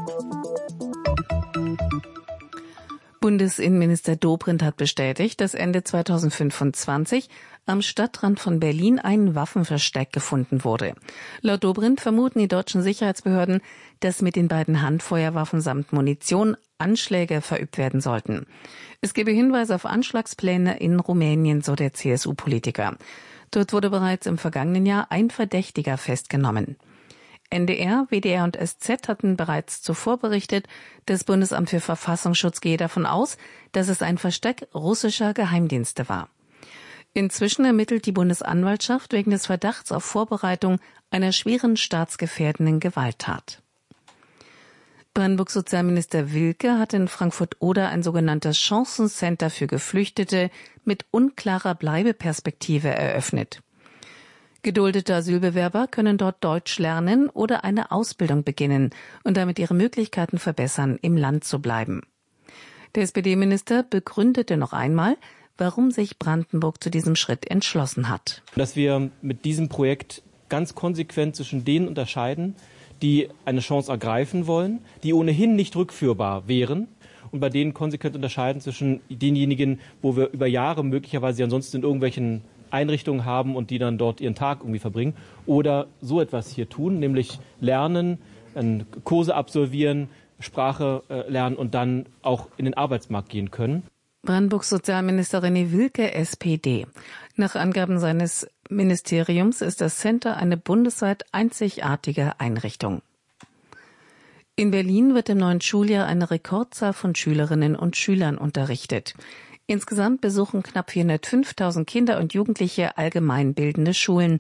Bundesinnenminister Dobrindt hat bestätigt, dass Ende zweitausendfünfundzwanzig am Stadtrand von Berlin ein Waffenversteck gefunden wurde. Laut Dobrindt vermuten die deutschen Sicherheitsbehörden, dass mit den beiden Handfeuerwaffen samt Munition Anschläge verübt werden sollten. Es gebe Hinweise auf Anschlagspläne in Rumänien, so der C S U-Politiker. Dort wurde bereits im vergangenen Jahr ein Verdächtiger festgenommen. N D R, W D R und S Z hatten bereits zuvor berichtet, das Bundesamt für Verfassungsschutz gehe davon aus, dass es ein Versteck russischer Geheimdienste war. Inzwischen ermittelt die Bundesanwaltschaft wegen des Verdachts auf Vorbereitung einer schweren staatsgefährdenden Gewalttat. Brandenburgs Sozialminister Wilke hat in Frankfurt-Oder ein sogenanntes Chancencenter für Geflüchtete mit unklarer Bleibeperspektive eröffnet. Geduldete Asylbewerber können dort Deutsch lernen oder eine Ausbildung beginnen und damit ihre Möglichkeiten verbessern, im Land zu bleiben. Der S P D-Minister begründete noch einmal, warum sich Brandenburg zu diesem Schritt entschlossen hat. Dass wir mit diesem Projekt ganz konsequent zwischen denen unterscheiden, die eine Chance ergreifen wollen, die ohnehin nicht rückführbar wären, und bei denen konsequent unterscheiden zwischen denjenigen, wo wir über Jahre möglicherweise ansonsten in irgendwelchen Einrichtungen haben und die dann dort ihren Tag irgendwie verbringen, oder so etwas hier tun, nämlich lernen, Kurse absolvieren, Sprache lernen und dann auch in den Arbeitsmarkt gehen können. Brandenburgs Sozialminister René Wilke, S P D. Nach Angaben seines Ministeriums ist das Center eine bundesweit einzigartige Einrichtung. In Berlin wird im neuen Schuljahr eine Rekordzahl von Schülerinnen und Schülern unterrichtet. Insgesamt besuchen knapp vierhundertfünftausend Kinder und Jugendliche allgemeinbildende Schulen,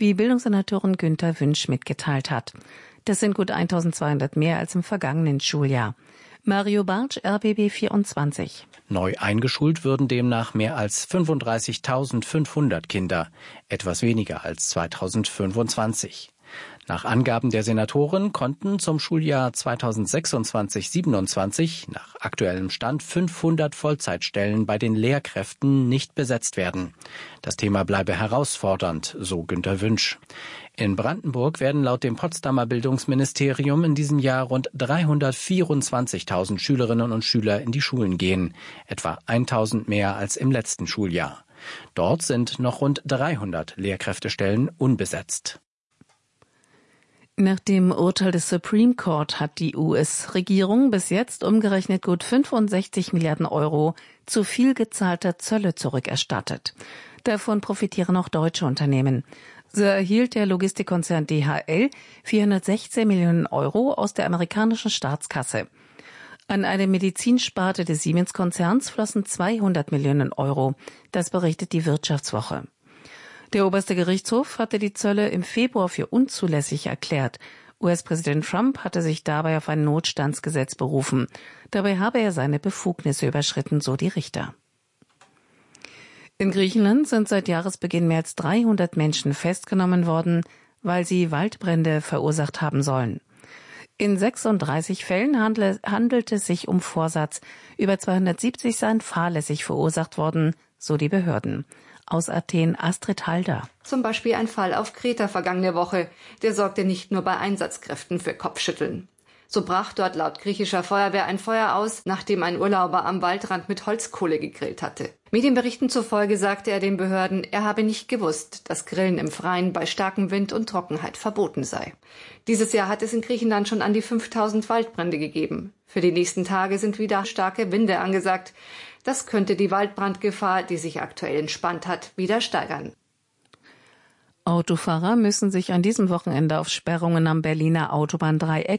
wie Bildungssenatorin Günther Wünsch mitgeteilt hat. Das sind gut eintausendzweihundert mehr als im vergangenen Schuljahr. Mario Bartsch, R B B vierundzwanzig. Neu eingeschult würden demnach mehr als fünfunddreißigtausendfünfhundert Kinder, etwas weniger als zweitausendfünfundzwanzig. Nach Angaben der Senatoren konnten zum Schuljahr zweitausendsechsundzwanzig siebenundzwanzig nach aktuellem Stand fünfhundert Vollzeitstellen bei den Lehrkräften nicht besetzt werden. Das Thema bleibe herausfordernd, so Günther Wünsch. In Brandenburg werden laut dem Potsdamer Bildungsministerium in diesem Jahr rund dreihundertvierundzwanzigtausend Schülerinnen und Schüler in die Schulen gehen, etwa tausend mehr als im letzten Schuljahr. Dort sind noch rund dreihundert Lehrkräftestellen unbesetzt. Nach dem Urteil des Supreme Court hat die U S-Regierung bis jetzt umgerechnet gut fünfundsechzig Milliarden Euro zu viel gezahlter Zölle zurückerstattet. Davon profitieren auch deutsche Unternehmen. So erhielt der Logistikkonzern D H L vierhundertsechzehn Millionen Euro aus der amerikanischen Staatskasse. An eine Medizinsparte des Siemens-Konzerns flossen zweihundert Millionen Euro. Das berichtet die Wirtschaftswoche. Der oberste Gerichtshof hatte die Zölle im Februar für unzulässig erklärt. U S-Präsident Trump hatte sich dabei auf ein Notstandsgesetz berufen. Dabei habe er seine Befugnisse überschritten, so die Richter. In Griechenland sind seit Jahresbeginn mehr als dreihundert Menschen festgenommen worden, weil sie Waldbrände verursacht haben sollen. In sechsunddreißig Fällen handelt es sich um Vorsatz. Über zweihundertsiebzig seien fahrlässig verursacht worden, so die Behörden. Aus Athen Astrid Halder. Zum Beispiel ein Fall auf Kreta vergangene Woche. Der sorgte nicht nur bei Einsatzkräften für Kopfschütteln. So brach dort laut griechischer Feuerwehr ein Feuer aus, nachdem ein Urlauber am Waldrand mit Holzkohle gegrillt hatte. Medienberichten zufolge sagte er den Behörden, er habe nicht gewusst, dass Grillen im Freien bei starkem Wind und Trockenheit verboten sei. Dieses Jahr hat es in Griechenland schon an die fünftausend Waldbrände gegeben. Für die nächsten Tage sind wieder starke Winde angesagt. Das könnte die Waldbrandgefahr, die sich aktuell entspannt hat, wieder steigern. Autofahrer müssen sich an diesem Wochenende auf Sperrungen am Berliner Autobahndreieck